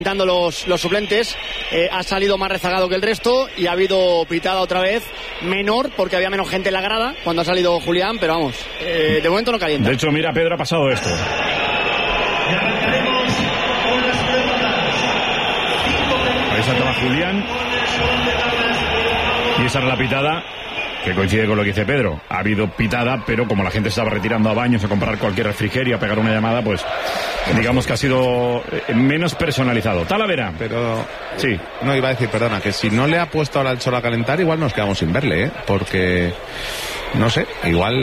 Dando los suplentes, ha salido más rezagado que el resto y ha habido pitada otra vez menor porque había menos gente en la grada cuando ha salido Julián, pero vamos, de momento no calienta. De hecho, mira, Pedro, ha pasado esto. Ahí saltaba Julián y esa era la pitada, que coincide con lo que dice Pedro. Ha habido pitada, pero como la gente estaba retirando a baños a comprar cualquier refrigerio, a pegar una llamada, pues digamos que ha sido menos personalizado. Talavera. Pero sí, no iba a decir, perdona, que si no le ha puesto ahora el sol a calentar, igual nos quedamos sin verle, porque no sé, igual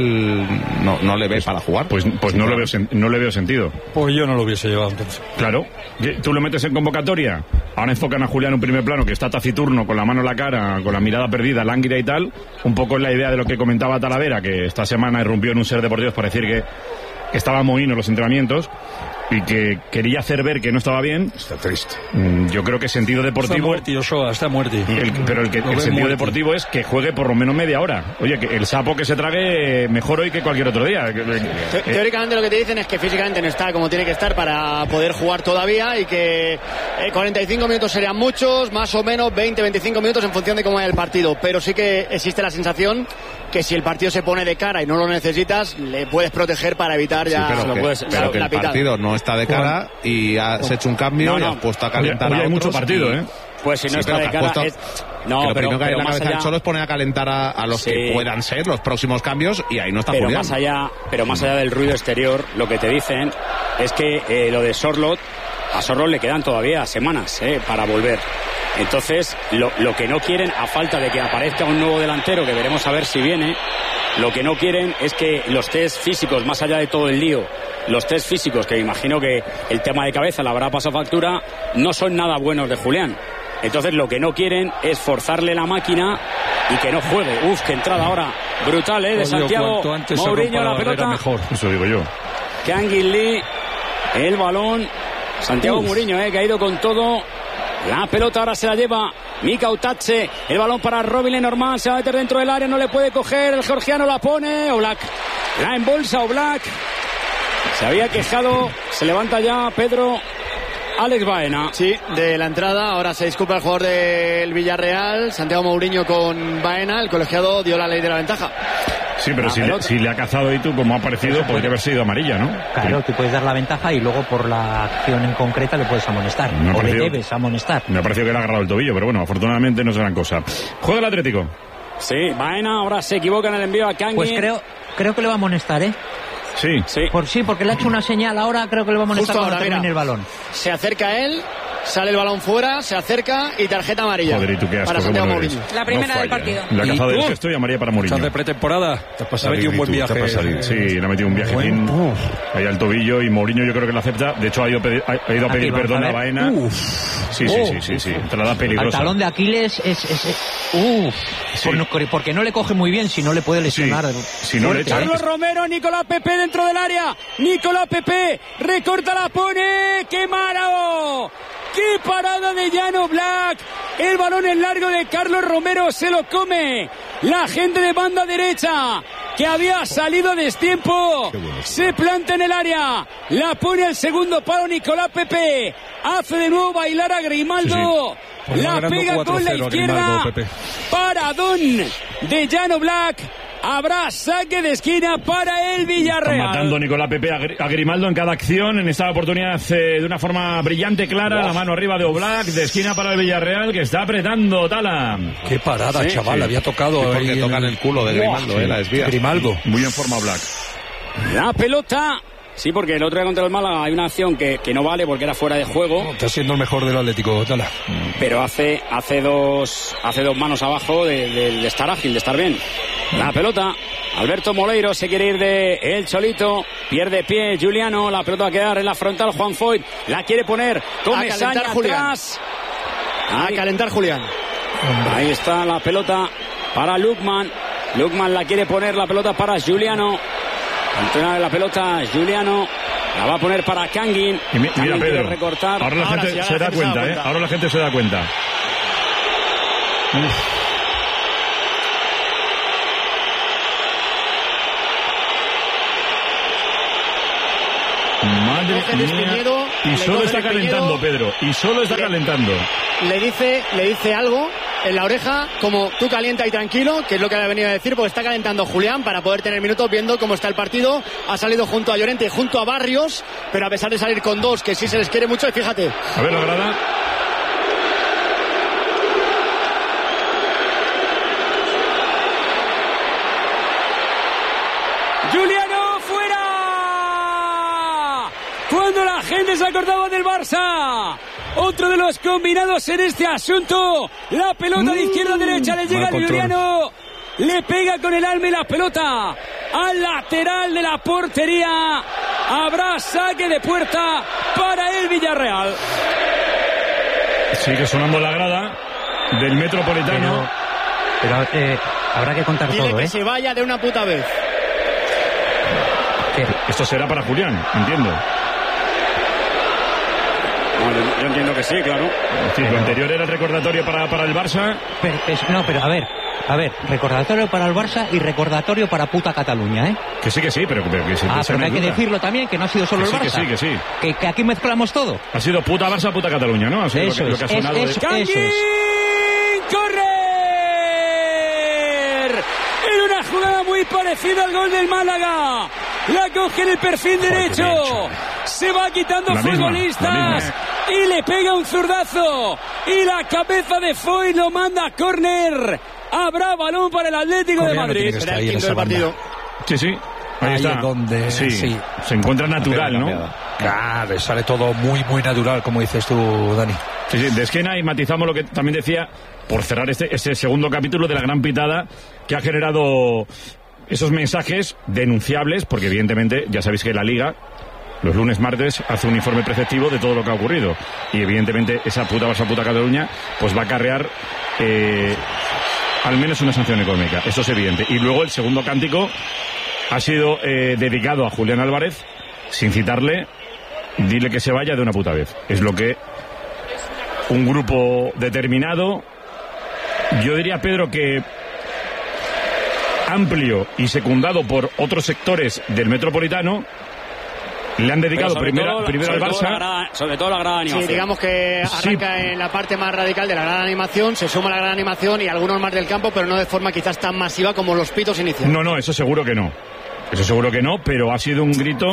no le ve para jugar. Pues no le veo sentido. Pues yo no lo hubiese llevado entonces. Claro, tú lo metes en convocatoria, ahora enfocan a Julián en un primer plano que está taciturno, con la mano en la cara, con la mirada perdida, lánguida y tal, un poco en la idea de lo que comentaba Talavera, que esta semana irrumpió en un Ser Deportivos para decir que estaba mohino en los entrenamientos y que quería hacer ver que no estaba bien. Está triste. Yo creo que sentido deportivo... Está muerto. Pero el sentido deportivo es que juegue por lo menos media hora. Oye, que el sapo que se trague mejor hoy que cualquier otro día. Teóricamente lo que te dicen es que físicamente no está como tiene que estar para poder jugar todavía y que 45 minutos serían muchos, más o menos 20-25 minutos en función de cómo vaya el partido. Pero sí que existe la sensación que si el partido se pone de cara y no lo necesitas, le puedes proteger para evitar ya pero que el partido no está de cara y has hecho un cambio y has puesto a calentar a otros. Hay mucho partido, Pues si no está de cara... No, pero primero que hay en la cabeza del Cholo es poner a calentar a los que puedan ser los próximos cambios y ahí no está Julián. Pero más allá del ruido exterior, lo que te dicen es que lo de Sorloth, a Sorloth le quedan todavía semanas para volver. Entonces, lo que no quieren, a falta de que aparezca un nuevo delantero, que veremos a ver si viene, lo que no quieren es que los test físicos, más allá de todo el lío, los test físicos, que imagino que el tema de cabeza le habrá pasado factura, no son nada buenos de Julián. Entonces lo que no quieren es forzarle la máquina y que no juegue. Qué entrada ahora brutal, de Santiago Mourinho, la pelota. Mejor, eso digo yo. Kangin Lee, el balón. Santiago Mourinho, que ha ido con todo. La pelota ahora se la lleva Mika Utache. El balón para Robin Lenormand. Se va a meter dentro del área, no le puede coger. El georgiano la pone. Oblak la embolsa. Oblak se había quejado. Se levanta ya Pedro. Alex Baena. Sí, de la entrada. Ahora se disculpa el jugador del Villarreal, Santiago Mourinho, con Baena. El colegiado dio la ley de la ventaja. Sí, pero si le ha cazado y tú, como ha parecido, podría haber sido amarilla, ¿no? Claro, tú puedes dar la ventaja y luego por la acción en concreta le puedes amonestar. O le debes amonestar. Me ha parecido que le ha agarrado el tobillo, pero bueno, afortunadamente no es gran cosa. Juega el Atlético. Sí, Baena ahora se equivoca en el envío a Kangin. Pues creo que le va a amonestar, Sí. Porque le ha hecho una señal ahora, creo que le va a amonestar justo cuando ahora, termine el balón. Se acerca a él, sale el balón fuera, se acerca y tarjeta amarilla. Joder, ¿y tú qué asco, para Santiago Mourinho. La primera del partido. La cazada del gesto y amarilla para Mourinho. Estás de pretemporada. Te ha metido un buen viaje. Sí, le ha metido un viajetín ahí al tobillo y Mourinho yo creo que lo acepta. De hecho ha ido a pedir perdón a Baena. Sí. Entrada peligrosa. El talón de Aquiles porque no le coge muy bien, si no le puede lesionar. Si no le echa. Carlos Romero, Nicolás Pepe dentro del área. Nicolás Pepe recorta, la pone. ¡Qué malo! ¡Qué parada de Jan Oblak! El balón en largo de Carlos Romero, se lo come la gente de banda derecha, que había salido a destiempo. Se planta en el área, la pone al segundo palo Nicolás Pepe. Hace de nuevo bailar a Grimaldo. Pues la pega con la izquierda. Paradón de Jan Oblak. Habrá saque de esquina para el Villarreal. Está matando Nicolás Pepe a Grimaldo en cada acción. En esta oportunidad de una forma brillante, clara. La mano arriba de Oblak, de esquina para el Villarreal, que está apretando Tala. Qué parada, chaval. Había tocado. Porque tocan el culo de Grimaldo, la desvía. Grimaldo. Muy en forma Oblak. La pelota. Sí, porque el otro día contra el Málaga hay una acción que no vale porque era fuera de juego. Está siendo el mejor del Atlético, Tala. Pero hace dos manos abajo de estar ágil, de estar bien. La pelota. Alberto Moleiro se quiere ir de el Cholito. Pierde pie Juliano. La pelota va a quedar en la frontal. Juan Foyt la quiere poner. Comesaña atrás. A calentar Julián. Ahí está la pelota para Lukman. Lukman la quiere poner, la pelota para Juliano. Entrenar la pelota Juliano. La va a poner para Kangin. Y mira, Pedro, recortar. ahora la gente se da cuenta, Ahora la gente se da cuenta. Madre mía. Y solo está calentando, Pedro. Y solo está calentando. Le dice algo en la oreja, como tú calienta y tranquilo, que es lo que le ha venido a decir, porque está calentando Julián para poder tener minutos viendo cómo está el partido. Ha salido junto a Llorente y junto a Barrios, pero a pesar de salir con dos, que sí se les quiere mucho, y fíjate. A ver la grada. Juliano fuera. Cuando la gente se acordaba del Barça. Otro de los combinados en este asunto. La pelota de izquierda a derecha le llega a Juliano. Le pega con el alma y la pelota al lateral de la portería. Habrá saque de puerta para el Villarreal. Sigue sonando la grada del Metropolitano. Pero habrá que contar Dile todo, que se vaya de una puta vez. Esto será para Julián, entiendo. Yo entiendo que sí, claro. Sí, lo anterior era el recordatorio para el Barça. Pero a ver, recordatorio para el Barça y recordatorio para puta Cataluña, ¿eh? Que sí, pero que pero hay que decirlo también, que no ha sido solo el Barça. Que sí. Que aquí mezclamos todo. Ha sido puta Barça, puta Cataluña, ¿no? Ha sido Eso lo que ha sonado. Eso es. ¡Correr! En una jugada muy parecida al gol del Málaga. La coge en el perfil derecho. Se va quitando futbolistas. Y le pega un zurdazo. Y la cabeza de Foy lo manda a córner. Habrá balón para el Atlético de Madrid. Será el quinto del partido. Sí. Ahí está. Donde, sí. Se encuentra natural, ¿no? Claro, sale todo muy, muy natural, como dices tú, Dani. Sí, de esquina, y matizamos lo que también decía, por cerrar este segundo capítulo de la gran pitada que ha generado esos mensajes denunciables, porque evidentemente ya sabéis que la Liga los lunes, martes hace un informe preceptivo de todo lo que ha ocurrido, y evidentemente esa puta Barça, puta Cataluña pues va a acarrear al menos una sanción económica, eso es evidente. Y luego el segundo cántico ha sido dedicado a Julián Álvarez, sin citarle. Dile que se vaya de una puta vez. Es lo que un grupo determinado, yo diría, Pedro, que amplio y secundado por otros sectores del Metropolitano, le han dedicado primero al Barça. Sobre todo la grada animación. Sí, digamos que arranca en la parte más radical de la gran animación, se suma la gran animación y algunos más del campo, pero no de forma quizás tan masiva como los pitos iniciales. No, eso seguro que no. Eso seguro que no, pero ha sido un grito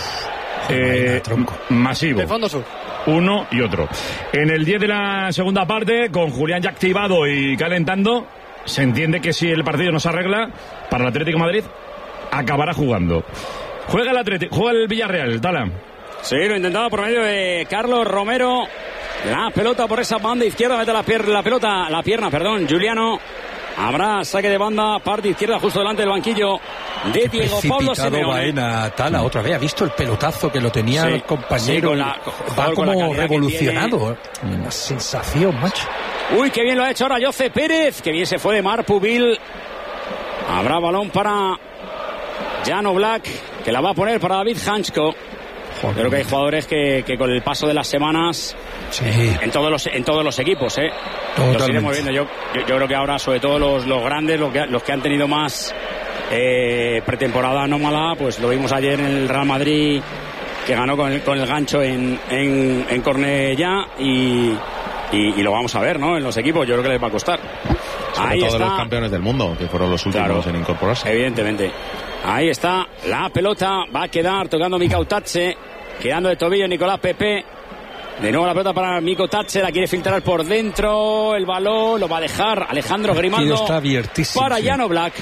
masivo. De fondo sur. Uno y otro. En el 10 de la segunda parte, con Julián ya activado y calentando, se entiende que si el partido no se arregla, para el Atlético de Madrid acabará jugando. Juega el Atlético, juega el Villarreal, Tala. Sí, lo intentaba por medio de Carlos Romero. La pelota por esa banda izquierda, mete la pierna, Juliano. Habrá saque de banda, parte izquierda, justo delante del banquillo de Diego Pablo Simeone. Baena, Tala, otra vez, ha visto el pelotazo que lo tenía el compañero. Va como revolucionado. Una sensación, macho. Uy, qué bien lo ha hecho ahora Jose Pérez. Qué bien se fue de Marpubil. Habrá balón para Jan Black, que la va a poner para David Hansko. Joder. Creo que hay jugadores que con el paso de las semanas, sí, en todos los equipos, los iremos viendo. Yo creo que ahora, sobre todo los grandes, los que han tenido más pretemporada anómala, pues lo vimos ayer en el Real Madrid, que ganó con el gancho en Cornellá, y lo vamos a ver, ¿no? En los equipos, yo creo que les va a costar. Sobre todo los campeones del mundo, que fueron los últimos en incorporarse. Evidentemente. Ahí está la pelota, va a quedar tocando Mikau Tatse, quedando de tobillo Nicolás Pepe. De nuevo la pelota para Mikau Tatse, la quiere filtrar por dentro, el balón lo va a dejar Alejandro Grimaldo. Está abiertísimo, para Jan Black.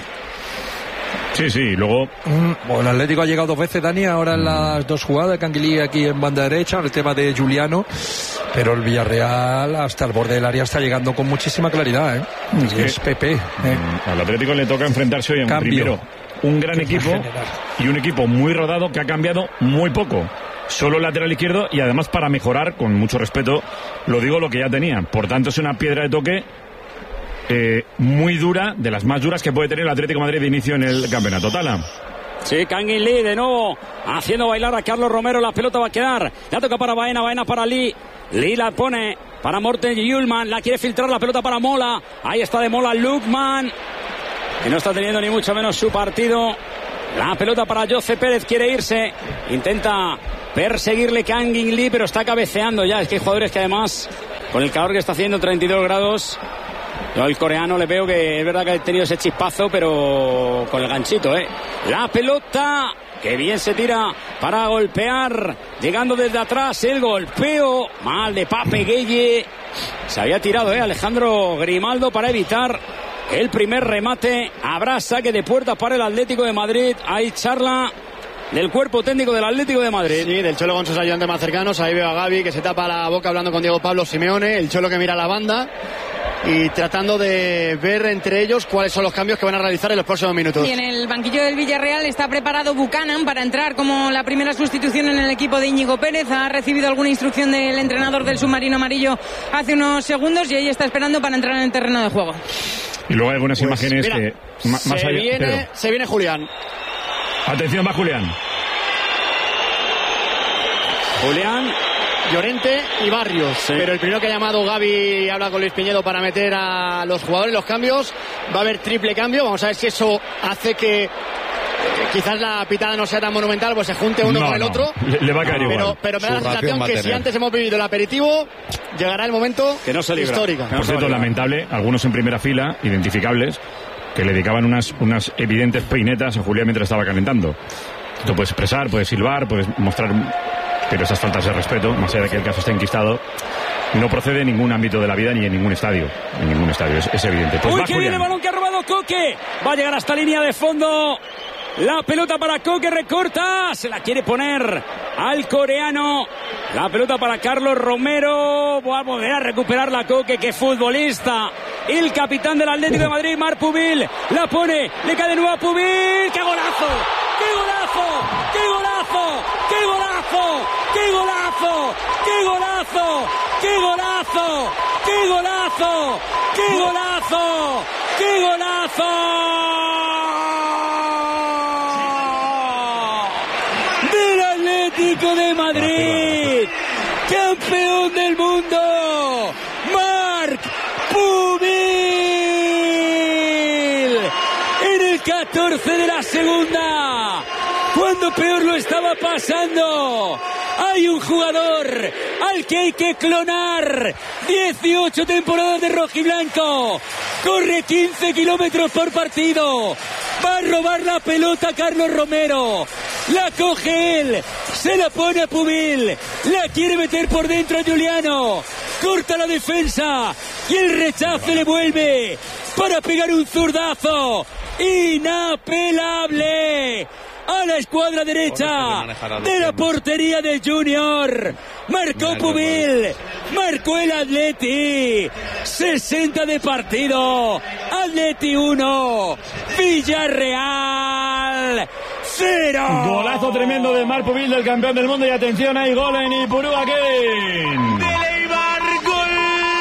Sí, luego... Bueno, el Atlético ha llegado dos veces, Dani, ahora en las dos jugadas, Canguilí aquí en banda derecha, el tema de Juliano, pero el Villarreal hasta el borde del área está llegando con muchísima claridad, Es Pepe. Al Atlético le toca enfrentarse hoy en primero un gran equipo y un equipo muy rodado que ha cambiado muy poco. Solo el lateral izquierdo, y además para mejorar, con mucho respeto, lo digo, lo que ya tenía. Por tanto, es una piedra de toque muy dura, de las más duras que puede tener el Atlético de Madrid de inicio en el campeonato. Tala. Sí, Kangin Lee de nuevo haciendo bailar a Carlos Romero. La pelota va a quedar, la toca para Baena para Lee la pone para Morten Hjulmand, la quiere filtrar, la pelota para Mola. Ahí está de Mola Lukman, que no está teniendo ni mucho menos su partido. La pelota para Jose Pérez, quiere irse, intenta perseguirle Kangin Lee, pero está cabeceando ya. Es que hay jugadores que además, con el calor que está haciendo, 32 grados, yo al coreano le veo que es verdad que ha tenido ese chispazo, pero con el ganchito, La pelota, que bien se tira para golpear, llegando desde atrás, el golpeo, mal de Pape Gueye. Se había tirado, Alejandro Grimaldo para evitar el primer remate. Habrá saque de puerta para el Atlético de Madrid. Hay charla del cuerpo técnico del Atlético de Madrid. Sí, del Cholo con sus ayudantes más cercanos. Ahí veo a Gavi que se tapa la boca hablando con Diego Pablo Simeone. El Cholo que mira a la banda y tratando de ver entre ellos cuáles son los cambios que van a realizar en los próximos minutos. Y en el banquillo del Villarreal está preparado Buchanan para entrar como la primera sustitución en el equipo de Íñigo Pérez. Ha recibido alguna instrucción del entrenador del submarino amarillo hace unos segundos y ahí está esperando para entrar en el terreno de juego. Y luego hay algunas imágenes mira, que más allá, se viene Julián. Atención, va Julián. Llorente y Barrios, pero el primero que ha llamado Gavi habla con Luis Piñedo para meter a los jugadores, los cambios. Va a haber triple cambio, vamos a ver si eso hace que quizás la pitada no sea tan monumental, pues se junte uno con el otro. Le va a caer igual. Pero me da la sensación que si antes hemos vivido el aperitivo, llegará el momento que no se libra. Histórico. Por cierto, lamentable, algunos en primera fila, identificables, que le dedicaban unas evidentes peinetas a Julián mientras estaba calentando. Tú puedes expresar, puedes silbar, puedes mostrar, pero esas faltas de respeto, más allá de que el caso esté enquistado, no procede en ningún ámbito de la vida ni en ningún estadio. En ningún estadio, es evidente. Pues uy, que viene el balón que ha robado Coque. Va a llegar hasta línea de fondo. La pelota para Coque, recorta. Se la quiere poner al coreano. La pelota para Carlos Romero. Va a volver a recuperar la Coque, que futbolista. El capitán del Atlético de Madrid, Marc Pubil. La pone, le cae de nuevo a Pubil. ¡Qué golazo! ¡Qué golazo! ¡Qué golazo! ¡Qué golazo! ¡Qué golazo! ¡Qué golazo! ¡Qué golazo! ¡Qué golazo! ¡Qué golazo! ¡Qué golazo! Del Atlético de Madrid, campeón del mundo, Marc Pubil, en el 14 de la segunda, cuando peor lo estaba pasando. Hay un jugador al que hay que clonar. 18 temporadas de rojiblanco. Corre 15 kilómetros por partido. Va a robar la pelota Carlos Romero. La coge él. Se la pone a Pubil. La quiere meter por dentro a Giuliano. Corta la defensa. Y el rechazo le vuelve para pegar un zurdazo inapelable a la escuadra derecha de la portería de Junior. Marcó Pubil, marcó el Atleti. 60 de partido. Atleti 1, Villarreal 0. Golazo tremendo de Marc Pubil, del campeón del mundo. Y atención, hay gol en Ipurúa, Kevin. De Leibar, gol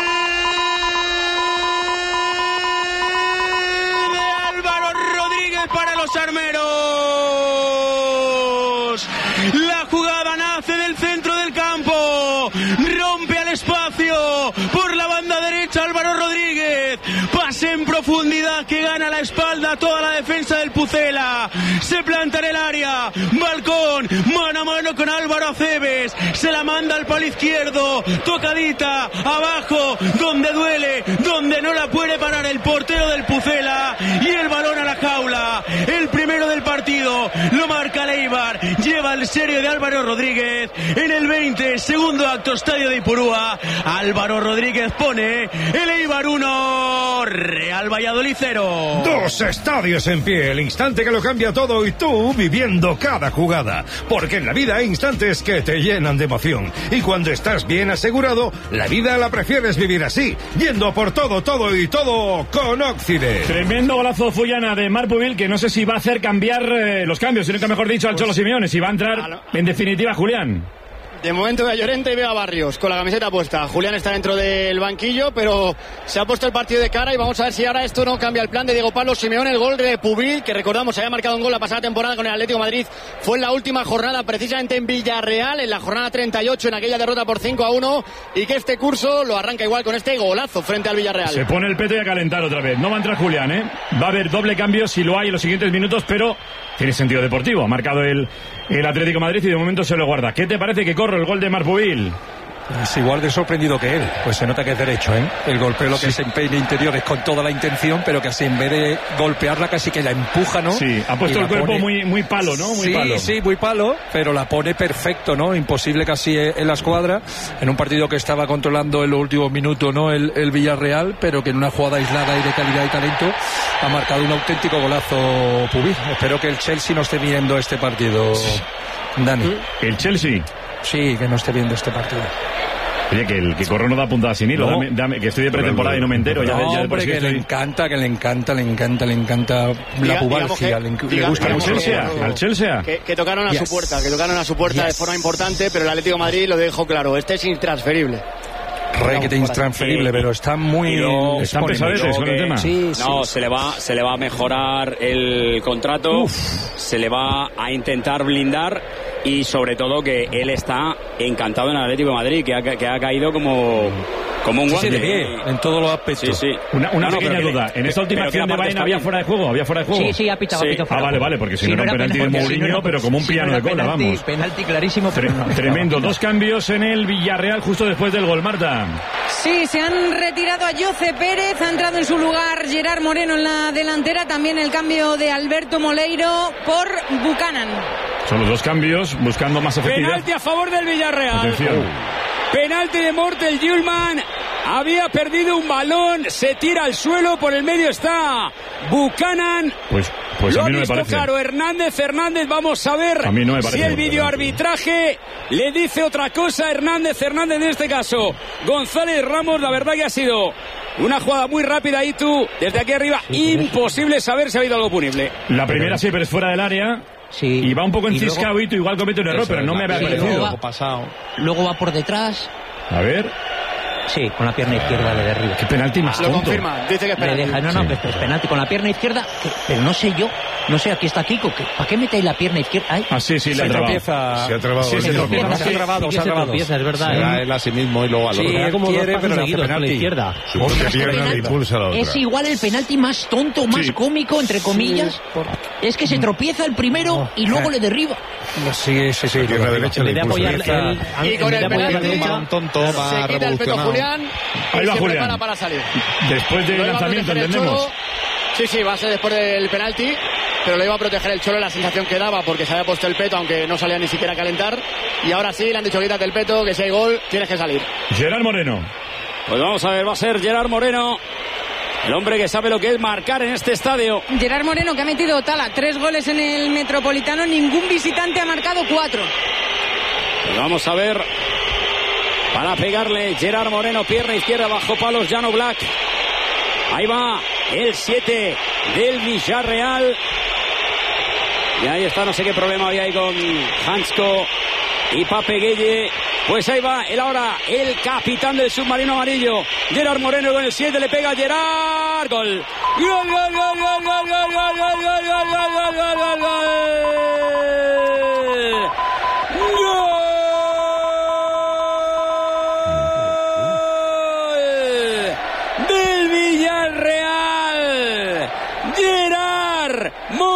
de Álvaro Rodríguez para los armeros. La jugada nace del centro del campo, rompe al espacio por la banda derecha Álvaro Rodríguez, pase en profundidad que gana la espalda toda la defensa del Pucela, se planta en el área, balcón, mano a mano con Álvaro Aceves, se la manda al palo izquierdo, tocadita, abajo, donde duele, donde no la puede parar el portero del Pucela, y el balón a la jaula, el primero del partido, lo marca Leibar, lleva el serio de Álvaro Rodríguez, en el 20, segundo acto, estadio de Ipurúa, Álvaro Rodríguez pone el Eibar 1, Real Valladolid 0. Dos estadios en pie, el instante que lo cambia todo y tú viviendo cada jugada, porque en la vida hay instantes que te llenan de emoción y cuando estás bien asegurado, la vida la prefieres vivir así, yendo por todo, todo y todo con Occident. Tremendo golazo Fullana de Marc Pubil, que no sé si va a hacer cambiar los cambios, sino que mejor dicho al Cholo Simeone, si va a entrar en definitiva Julián. De momento veo a Llorente y veo a Barrios con la camiseta puesta. Julián está dentro del banquillo, pero se ha puesto el partido de cara y vamos a ver si ahora esto no cambia el plan de Diego Pablo Simeone. El gol de Pubil, que recordamos había marcado un gol la pasada temporada con el Atlético de Madrid, fue en la última jornada, precisamente en Villarreal, en la jornada 38, en aquella derrota por 5-1, y que este curso lo arranca igual con este golazo frente al Villarreal. Se pone el peto y a calentar otra vez. No va a entrar Julián, ¿eh? Va a haber doble cambio si lo hay en los siguientes minutos, pero tiene sentido deportivo. Ha marcado el Atlético de Madrid y de momento se lo guarda. ¿Qué te parece que corre el gol de Marpubil? Es igual de sorprendido que él, pues se nota que es derecho, ¿eh? El golpeo lo que se empeña interior es con toda la intención, pero que así en vez de golpearla casi que la empuja, ¿no? Sí, ha puesto el cuerpo muy palo, ¿no? Muy palo. Sí, muy palo, pero la pone perfecto, ¿no? Imposible casi en la escuadra, en un partido que estaba controlando en los últimos minutos, ¿no? El Villarreal, pero que en una jugada aislada y de calidad y talento ha marcado un auténtico golazo Pubil. Espero que el Chelsea no esté viendo este partido, Dani. ¿El Chelsea? Sí, que no esté viendo este partido. Oye, que el que corre no da puntada sin hilo. No. Dame, que estoy de pretemporada y no me entero. Hombre, que le encanta la pubalgia. Le gusta ¿Al Chelsea? Que tocaron a su puerta, de forma importante, pero el Atlético de Madrid lo dejó claro. Este es intransferible. Requete intransferible, pero está muy... Están pesadetes con el tema. No, se le va a mejorar el contrato, se le va a intentar blindar y sobre todo que él está encantado en el Atlético de Madrid, que ha caído como un guante. De pie, en todos los aspectos. Sí. Una pequeña duda. ¿En esta última acción de Baena había fuera de juego? Sí, ha pitado fuera. Vale, porque si no era un penalti de Mourinho, pero como un piano de cola, vamos. Penalti clarísimo. Tremendo. 2 cambios en el Villarreal justo después del gol, Marta. Sí, se han retirado a Jose Pérez, ha entrado en su lugar Gerard Moreno en la delantera, también el cambio de Alberto Moleiro por Buchanan. Son los 2 cambios, buscando más efectividad. Penalti a favor del Villarreal. Atención. Penalti de Mortel Yulman. Había perdido un balón, se tira al suelo, por el medio está Buchanan. Pues lo a mí no ha me visto parece. claro Hernández, vamos a ver a mí no me parece si el videoarbitraje le dice otra cosa. Hernández en este caso. González Ramos, la verdad que ha sido una jugada muy rápida y tú, desde aquí arriba, imposible saber si ha habido algo punible. La primera sí, pero es fuera del área. Sí. Y va un poco enciscado y tú igual comete un error, pero no me había parecido. Luego va por detrás. A ver. Sí, con la pierna izquierda le derriba. Qué penalti más tonto. Lo confirma, dice que es penalti. Que es penalti con la pierna izquierda, pero no sé yo. No sé, aquí está Kiko. ¿Para qué metéis la pierna izquierda? Ay. Sí, le ha trabado. Se ha trabado. Se ha trabado. Es verdad. Será él a sí mismo y luego al otro. Sí, como quiere, pero hace con la izquierda. Pierna le impulsa a la otra. Es igual el penalti más tonto, más cómico, entre comillas. Es que se tropieza el primero y luego le derriba. Sí. Pierna derecha le impulsa. Y con el penalti tonto va se quita el peto Julián. Ahí va se Julián. prepara para salir. Después del lanzamiento, entendemos. Sí, va a ser después del penalti, pero lo iba a proteger el Cholo, la sensación que daba porque se había puesto el peto, aunque no salía ni siquiera a calentar. Y ahora sí, le han dicho quítate el peto, que si hay gol, tienes que salir. Gerard Moreno. Pues vamos a ver, va a ser Gerard Moreno, el hombre que sabe lo que es marcar en este estadio. Gerard Moreno, que ha metido 3 goles en el Metropolitano, ningún visitante ha marcado 4. Pues vamos a ver, para pegarle Gerard Moreno, pierna izquierda bajo palos, Jan Oblak. Ahí va el 7 del Villarreal. Y ahí está, no sé qué problema había ahí con Hansko y Pape Gueye. Pues ahí va ahora el capitán del submarino amarillo, Gerard Moreno, con el 7, le pega a Gerard. Gol. Gol. Del Villarreal, Gerard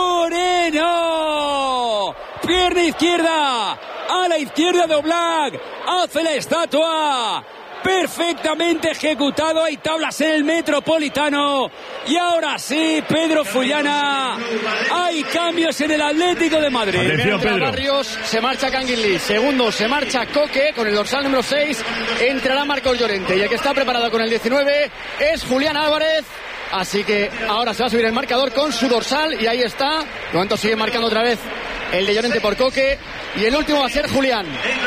Moreno, pierna izquierda, a la izquierda de Oblak, hace la estatua, perfectamente ejecutado. Hay tablas en el Metropolitano. Y ahora sí, Pedro Fullana, hay cambios en el Atlético de Madrid. Atención, Pedro. Barrios, se marcha Canguilí. Segundo, se marcha Coque con el dorsal número 6. Entrará Marcos Llorente. Y el que está preparado con el 19 es Julián Álvarez. Así que ahora se va a subir el marcador con su dorsal. Y ahí está. De momento sigue marcando otra vez el de Llorente por Coque. Y el último va a ser Julián.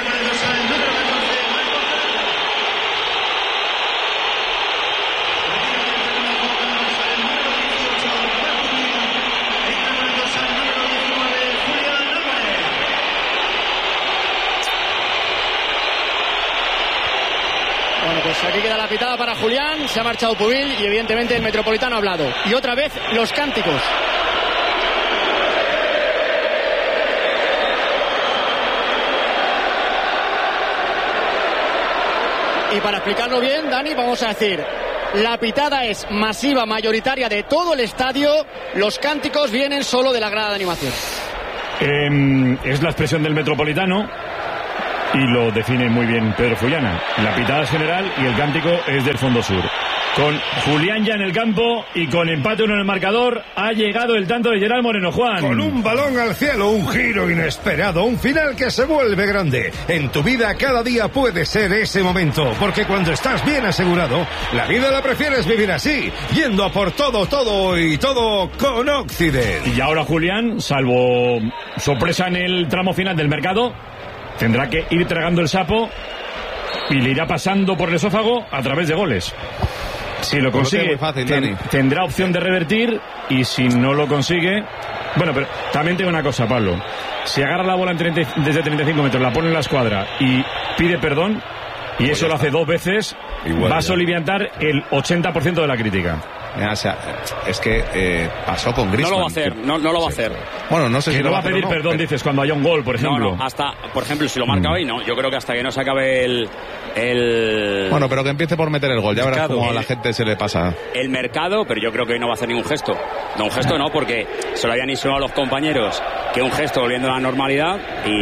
Bueno, pues aquí queda la pitada para Julián, se ha marchado Pubil y evidentemente el Metropolitano ha hablado. Y otra vez los cánticos. Y para explicarlo bien, Dani, vamos a decir, la pitada es masiva, mayoritaria de todo el estadio, los cánticos vienen solo de la grada de animación. Es la expresión del Metropolitano y lo define muy bien Pedro Fullana. La pitada es general y el cántico es del Fondo Sur. Con Julián ya en el campo y con empate 1 en el marcador, ha llegado el tanto de Gerard Moreno, Juan. Con un balón al cielo, un giro inesperado, un final que se vuelve grande. En tu vida cada día puede ser ese momento, porque cuando estás bien asegurado, la vida la prefieres vivir así, yendo a por todo con Occident. Y ahora Julián, salvo sorpresa en el tramo final del mercado, tendrá que ir tragando el sapo y le irá pasando por el esófago a través de goles. Si lo consigue, tendrá opción de revertir, y si no lo consigue... Bueno, pero también tengo una cosa, Pablo. Si agarra la bola desde 35 metros, la pone en la escuadra y pide perdón, y eso lo hace 2 veces, va a soliviantar el 80% de la crítica. O sea, es que pasó con Griezmann. No lo va a hacer, no lo va a hacer. Bueno, no sé si lo no va a pedir perdón, dices, cuando haya un gol, por ejemplo. No, hasta, por ejemplo, si lo marca hoy, no. Yo creo que hasta que no se acabe el... Bueno, pero que empiece por meter el gol. Ya verás cómo a la gente se le pasa. El mercado, pero yo creo que hoy no va a hacer ningún gesto. No, un gesto no, porque se lo habían insinuado a los compañeros que un gesto volviendo a la normalidad,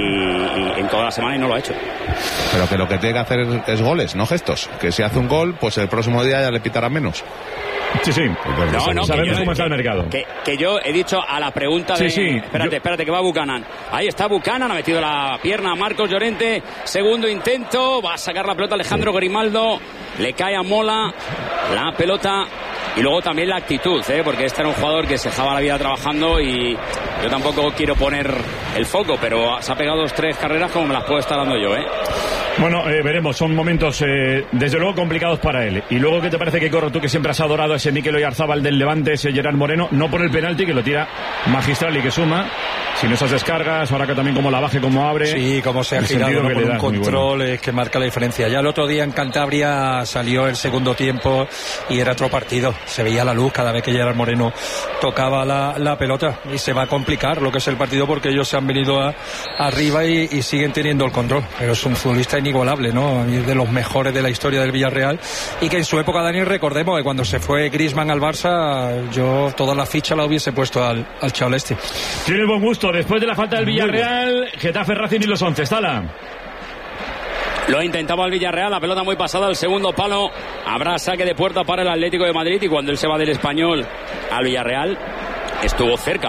y en toda la semana y no lo ha hecho. Pero que lo que tiene que hacer es goles, no gestos. Que si hace un gol, pues el próximo día ya le pitará menos. Sí. No, sabemos cómo está el mercado. Que yo he dicho a la pregunta de... Sí. Espérate, que va Buchanan. Ahí está Buchanan, ha metido la pierna a Marcos Llorente. Segundo intento, va a sacar la pelota Alejandro Grimaldo. Le cae a Mola la pelota. Y luego también la actitud, porque este era un jugador que se dejaba la vida trabajando, y yo tampoco quiero poner el foco, pero se ha pegado 2-3 carreras como me las puedo estar dando yo, Bueno, veremos, son momentos desde luego complicados para él. Y luego, ¿qué te parece, que corro tú, que siempre has adorado a ese Mikel Oyarzábal del Levante, ese Gerard Moreno? No por el penalti, que lo tira magistral y que suma, sino esas descargas, ahora que también como la baje, como abre. Sí, como se ha girado con un control que marca la diferencia. Ya el otro día en Cantabria salió el segundo tiempo y era otro partido. Se veía la luz cada vez que Gerard Moreno tocaba la pelota, y se va a complicar lo que es el partido, porque ellos se han venido arriba y siguen teniendo el control. Pero es un futbolista inigualable, ¿no? Es de los mejores de la historia del Villarreal, y que en su época, Dani, recordemos que cuando se fue Griezmann al Barça, yo toda la ficha la hubiese puesto al chaval este. Tiene buen gusto. Después de la falta del Villarreal, Getafe, Racing y los 11. Estala. Lo intentaba el Villarreal, la pelota muy pasada al segundo palo. Habrá saque de puerta para el Atlético de Madrid, y cuando él se va del Español al Villarreal, estuvo cerca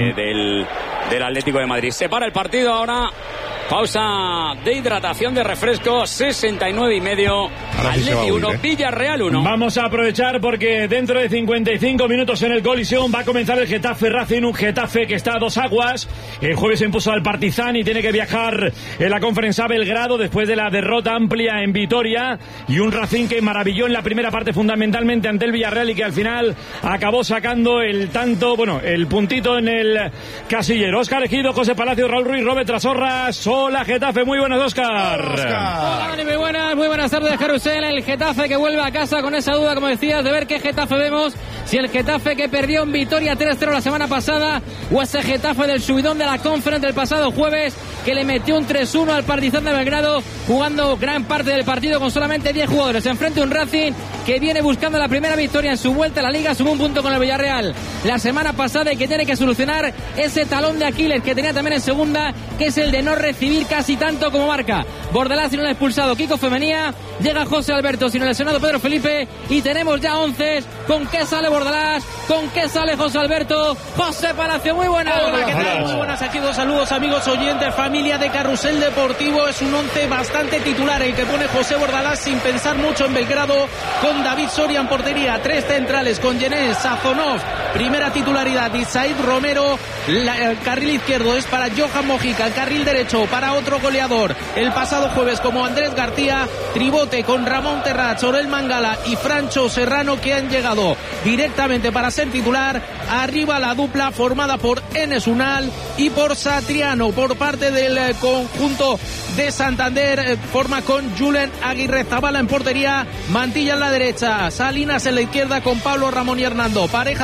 del Atlético de Madrid. Se para el partido ahora. Pausa de hidratación, de refresco, 69,5. Atleti 1, Villarreal 1. Vamos a aprovechar porque dentro de 55 minutos en el Coliseum va a comenzar el Getafe Racing, un Getafe que está a 2 aguas. El jueves se impuso al Partizan y tiene que viajar en la Conference a Belgrado después de la derrota amplia en Vitoria, y un Racing que maravilló en la primera parte fundamentalmente ante el Villarreal, y que al final acabó sacando el tanto, el puntito en el casillero. Óscar Ejido, José Palacio, Raúl Ruiz, Robert Trasorras. Hola Getafe, muy buenas, Óscar. Hola Dani, muy buenas tardes, Carusel. El Getafe que vuelve a casa con esa duda, como decías, de ver qué Getafe vemos. Si el Getafe que perdió en Vitoria 3-0 la semana pasada, o ese Getafe del subidón de la Conference del pasado jueves, que le metió un 3-1 al Partizan de Belgrado, jugando gran parte del partido con solamente 10 jugadores. Enfrente un Racing que viene buscando la primera victoria en su vuelta a la Liga, sumó un punto con el Villarreal la semana pasada, y que tiene que solucionar ese talón de Aquiles que tenía también en segunda, que es el de no recibir casi tanto como marca. Bordalás sin un expulsado, Kiko Femenía, llega José Alberto sin el lesionado Pedro Felipe, y tenemos ya 11. ¿Con qué sale Bordalás? ¿Con qué sale José Alberto? José Palacio, muy buenas. Hola, ¿qué tal? Muy buenas, aquí dos saludos, amigos oyentes, familia de Carrusel Deportivo. Es un 11 bastante titular el que pone José Bordalás sin pensar mucho en Belgrado, con David Soria en portería, 3 centrales con Yenés, Sazonov, primera titularidad, y Said Romero. El carril izquierdo es para Johan Mojica, el carril derecho para otro goleador el pasado jueves como Andrés García, tribote con Ramón Terrach, Orel Mangala y Francho Serrano, que han llegado directamente para ser titular. Arriba la dupla formada por Enes Unal y por Satriano por parte del conjunto de Santander, forma con Julen Aguirre Zabala en portería, Mantilla en la derecha, Salinas en la izquierda con Pablo Ramón y Hernando, pareja de central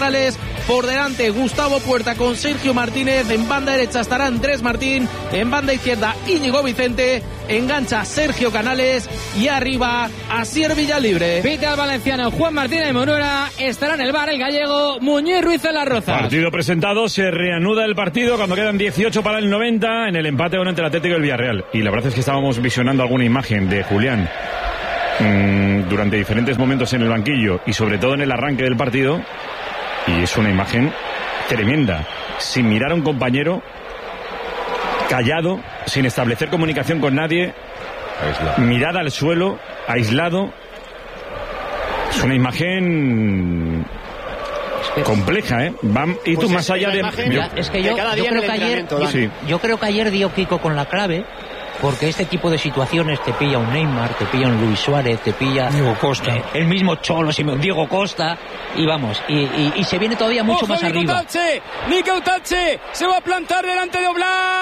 Canales. Por delante Gustavo Puerta con Sergio Martínez. En banda derecha estará Andrés Martín. En banda izquierda Íñigo Vicente. Engancha Sergio Canales. Y arriba Asier Villalibre. Pita el valenciano Juan Martínez Monuera. Estará en el bar el gallego Muñiz Ruiz en Las Rozas. Partido presentado. Se reanuda el partido cuando quedan 18 para el 90 en el empate entre el Atlético y el Villarreal. Y la verdad es que estábamos visionando alguna imagen de Julián durante diferentes momentos en el banquillo y sobre todo en el arranque del partido, y es una imagen tremenda, sin mirar a un compañero, callado, sin establecer comunicación con nadie, mirada al suelo, aislado. Es una imagen compleja, ¿eh? Y tú, pues más allá de... Es que yo creo que ayer dio Kiko con la clave, porque este tipo de situaciones te pilla un Neymar, te pilla un Luis Suárez, te pilla Diego Costa, el mismo Cholo, Diego Costa, y vamos, y se viene todavía mucho más arriba. Mikel Tache se va a plantar delante de Oblak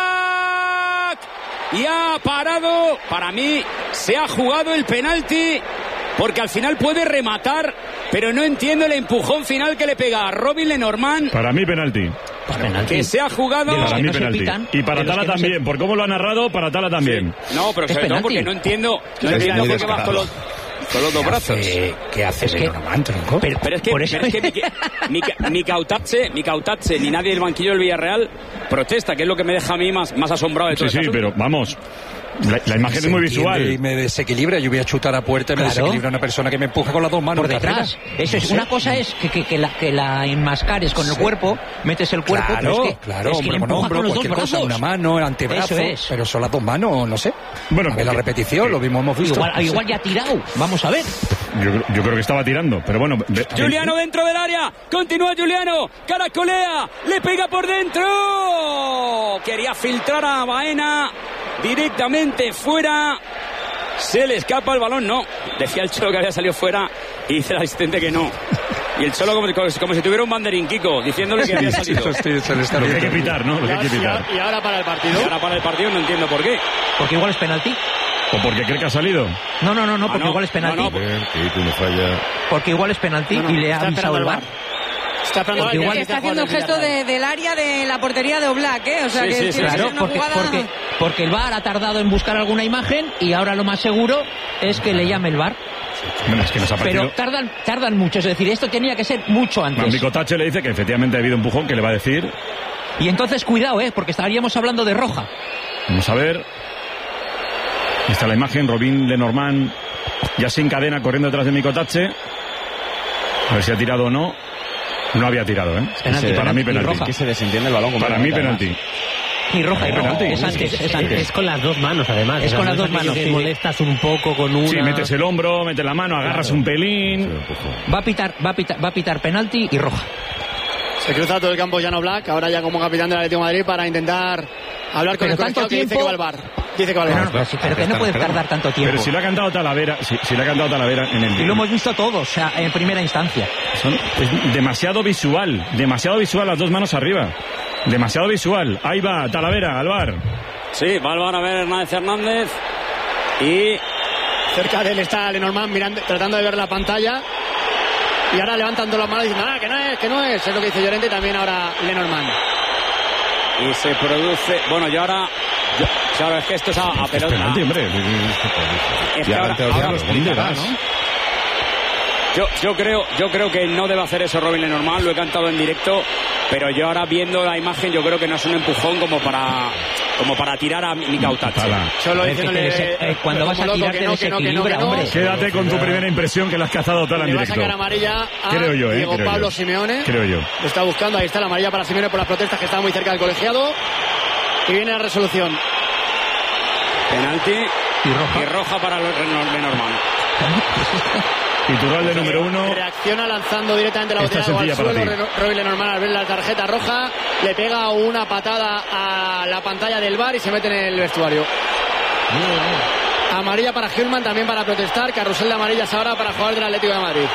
y ha parado. Para mí se ha jugado el penalti, porque al final puede rematar, pero no entiendo el empujón final que le pega a Robin Lenormand. Para mí penalti. Que se ha jugado. Para mí penalti. Y para Tala también, por cómo lo ha narrado, para Tala también. Sí. No, pero sobre todo porque no entiendo por qué vas con los dos brazos. ¿Qué haces Lenormand, tronco? Pero es que Micautache ni nadie del banquillo del Villarreal protesta, que es lo que me deja a mí más asombrado de todo. Sí, pero vamos. La imagen es muy visual. Y me desequilibra. Yo voy a chutar a puerta y me desequilibra una persona que me empuja con las dos manos por detrás. Eso es, una cosa es que la enmascares con el cuerpo, metes el cuerpo, claro, es que le empuja con los dos brazos. Una mano, el antebrazo, pero son las dos manos, no sé. Bueno, la repetición, lo mismo hemos visto. Igual ya ha tirado, vamos a ver. Yo creo que estaba tirando, pero bueno. Juliano dentro del área, continúa Juliano, caracolea, le pega por dentro. Quería filtrar a Baena. Directamente fuera, se le escapa el balón. No, decía el Cholo que había salido fuera y dice el asistente que no. Y el Cholo como si tuviera un banderín, Kiko, diciéndole que había salido. Lo que hay que pitar, ¿no? Lo que hay que pitar. Y ahora para el partido. Y ahora para el partido no entiendo por qué. Porque igual es penalti. ¿O porque cree que ha salido? No, porque igual es penalti. Porque igual es penalti y le ha avisado el VAR. Está haciendo un gesto del área de la portería de Oblak, ¿eh? O sea, claro, porque el VAR ha tardado en buscar alguna imagen y ahora lo más seguro es que le llame el VAR. Bueno, es que nos ha pero tardan mucho, es decir, esto tenía que ser mucho antes. Mikel Tache le dice que efectivamente ha habido empujón, que le va a decir. Y entonces cuidado, porque estaríamos hablando de roja. Vamos a ver. Ahí está la imagen, Robin Lenormand ya sin cadena corriendo detrás de Mikel Tache. A ver si ha tirado o no. No había tirado, ¿eh? Para mí penalti. Que se desentiende el balón. Para mí penalti. Y roja, es antes. Es con las dos manos, además. Es con las dos manos. Que molestas un poco con una. Sí, metes el hombro, metes la mano, agarras un pelín. Va a pitar penalti y roja. Se cruza todo el campo Jan Oblak, ahora ya como capitán del Atlético de Madrid, para intentar hablar con el colegiado que dice que va al VAR. Pero que no puede tardar tanto tiempo. Pero si le ha cantado Talavera, si le ha cantado Talavera en el... Y lo hemos visto todos, o sea, en primera instancia. Es demasiado visual las dos manos arriba. Demasiado visual. Ahí va Talavera al VAR. Sí, va al VAR a ver Hernández. Y cerca de él está Lenormand mirando, tratando de ver la pantalla. Y ahora levantando las manos diciendo, que no es. Es lo que dice Llorente y también ahora Lenormand. Y se produce... Bueno, yo ahora... Claro, es que esto es a pelota. Penalti, hombre. Es que ahora lo explicará, ¿no? Yo creo que no debe hacer eso Robin Lenormand, lo he cantado en directo, pero yo ahora viendo la imagen yo creo que no es un empujón como para tirar a Micautache. Solo diciéndole cuando vas a tirar te desequilibra, hombre. Quédate con tu primera impresión que la has cazado toda en directo. Le va a sacar amarilla a creo yo, Diego Pablo Simeone. Creo yo. Lo está buscando, ahí está la amarilla para Simeone por las protestas que está muy cerca del colegiado. Y viene la resolución. Penalti y roja para Lenormand. Iturralde número 1. Reacciona lanzando directamente la botella al suelo. Robin Lenormand al ver la tarjeta roja le pega una patada a la pantalla del VAR y se mete en el vestuario. Amarilla para Hjulmand, también para protestar. Carrusel de amarillas ahora para jugar del Atlético de Madrid.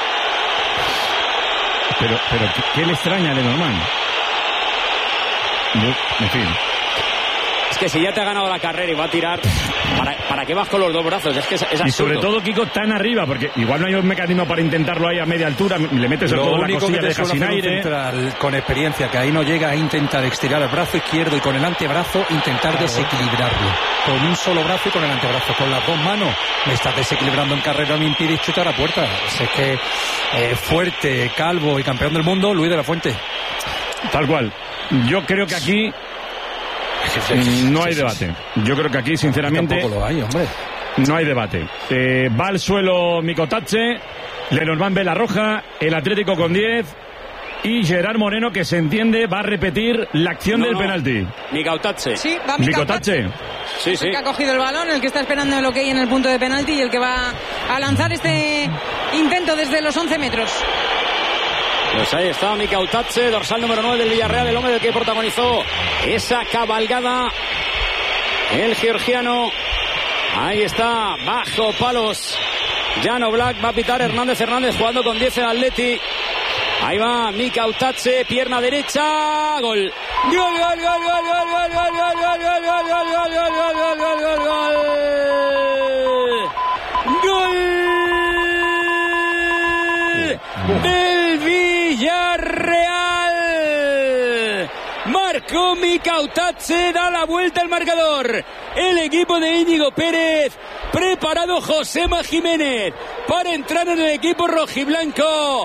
Pero ¿qué le extraña a Lenormand? En fin. Es que si ya te ha ganado la carrera y va a tirar, ¿para qué vas con los dos brazos? Es que es absurdo. Y sobre todo, Kiko, tan arriba, porque igual no hay un mecanismo para intentarlo ahí a media altura, le metes el codo en la costilla, deja sin aire. Central, con experiencia, que ahí no llega a intentar estirar el brazo izquierdo y con el antebrazo intentar desequilibrarlo. Con un solo brazo y con el antebrazo. Con las dos manos me estás desequilibrando en carrera, me impides chutar a puerta. Es que fuerte, calvo y campeón del mundo, Luis de la Fuente. Tal cual. Yo creo que aquí no hay debate. Yo creo que aquí, sinceramente, tampoco lo hay, hombre. No hay debate. Va al suelo Mikotatze, Lenormand ve la roja, el Atlético con 10 y Gerard Moreno, que se entiende, va a repetir la acción del penalti. Mikotatze. Sí, va Mikotatze. Sí. El que ha cogido el balón, el que está esperando el ok en el punto de penalti y el que va a lanzar este intento desde los 11 metros. Pues ahí está Mikotatze, dorsal número 9 del Villarreal, el hombre del que protagonizó esa cabalgada, el georgiano. Ahí está, bajo palos, Jan Oblak, va a pitar Hernández jugando con 10 el Atleti. Ahí va Mikotatze, pierna derecha, gol. Gol. Del Villarreal. Marcó Mikotatze, da la vuelta al marcador. El equipo de Íñigo Pérez. Preparado Josema Jiménez para entrar en el equipo rojiblanco.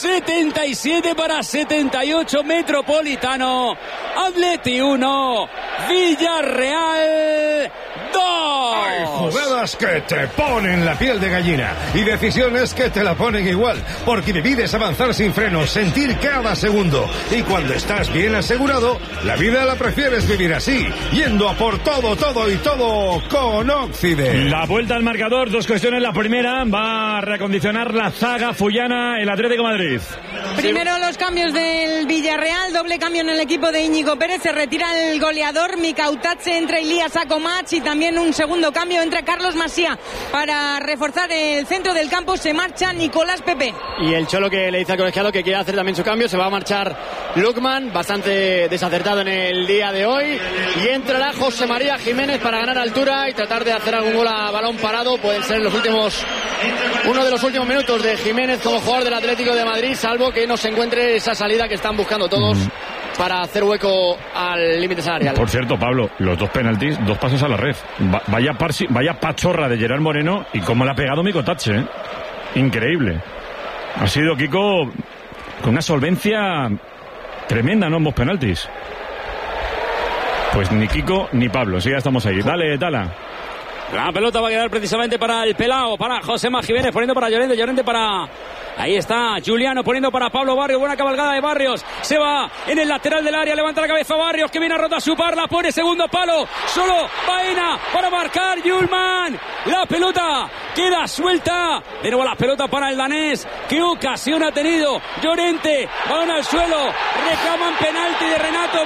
77-78 Metropolitano. Atleti 1, Villarreal 2. Hay jugadas que te ponen la piel de gallina y decisiones que te la ponen igual, porque vivir es avanzar sin frenos, sentir cada segundo, y cuando estás bien asegurado, la vida la prefieres vivir así, yendo a por todo y todo con Occident. La vuelta al marcador, dos cuestiones. La primera, va a reacondicionar la zaga fullana el Atlético de Madrid. Primero los cambios del Villarreal, doble cambio en el equipo de Íñigo Pérez, se retira el goleador Mikotatze, entra Ilías Akomach y también un segundo cambio entre Carlos Masía para reforzar el centro del campo, se marcha Nicolás Pepe. Y el Cholo que le dice al colegiado que quiere hacer también su cambio, se va a marchar Lukman, bastante desacertado en el día de hoy, y entrará José María Jiménez para ganar altura y tratar de hacer algún gol a balón parado. Pueden ser uno de los últimos minutos de Jiménez como jugador del Atlético de Madrid, salvo que no se encuentre esa salida que están buscando todos para hacer hueco al límite salarial. Por cierto, Pablo, los dos penaltis, dos pasos a la red. Vaya pachorra de Gerard Moreno y cómo le ha pegado Mikotatze, ¿eh? Increíble. Ha sido Kiko con una solvencia tremenda, ¿no? Ambos penaltis. Pues ni Kiko ni Pablo, sí, ya estamos ahí. Dale, Tala. La pelota va a quedar precisamente para el pelao, para Josema Jiménez, poniendo para Llorente para... Ahí está Juliano poniendo para Pablo Barrios, buena cabalgada de Barrios, se va en el lateral del área, levanta la cabeza Barrios, que viene a rotar su par, la pone segundo palo, solo Baena para marcar Yulman, la pelota queda suelta, de nuevo la pelota para el danés, qué ocasión ha tenido Llorente, balón al suelo, reclaman penalti de Renato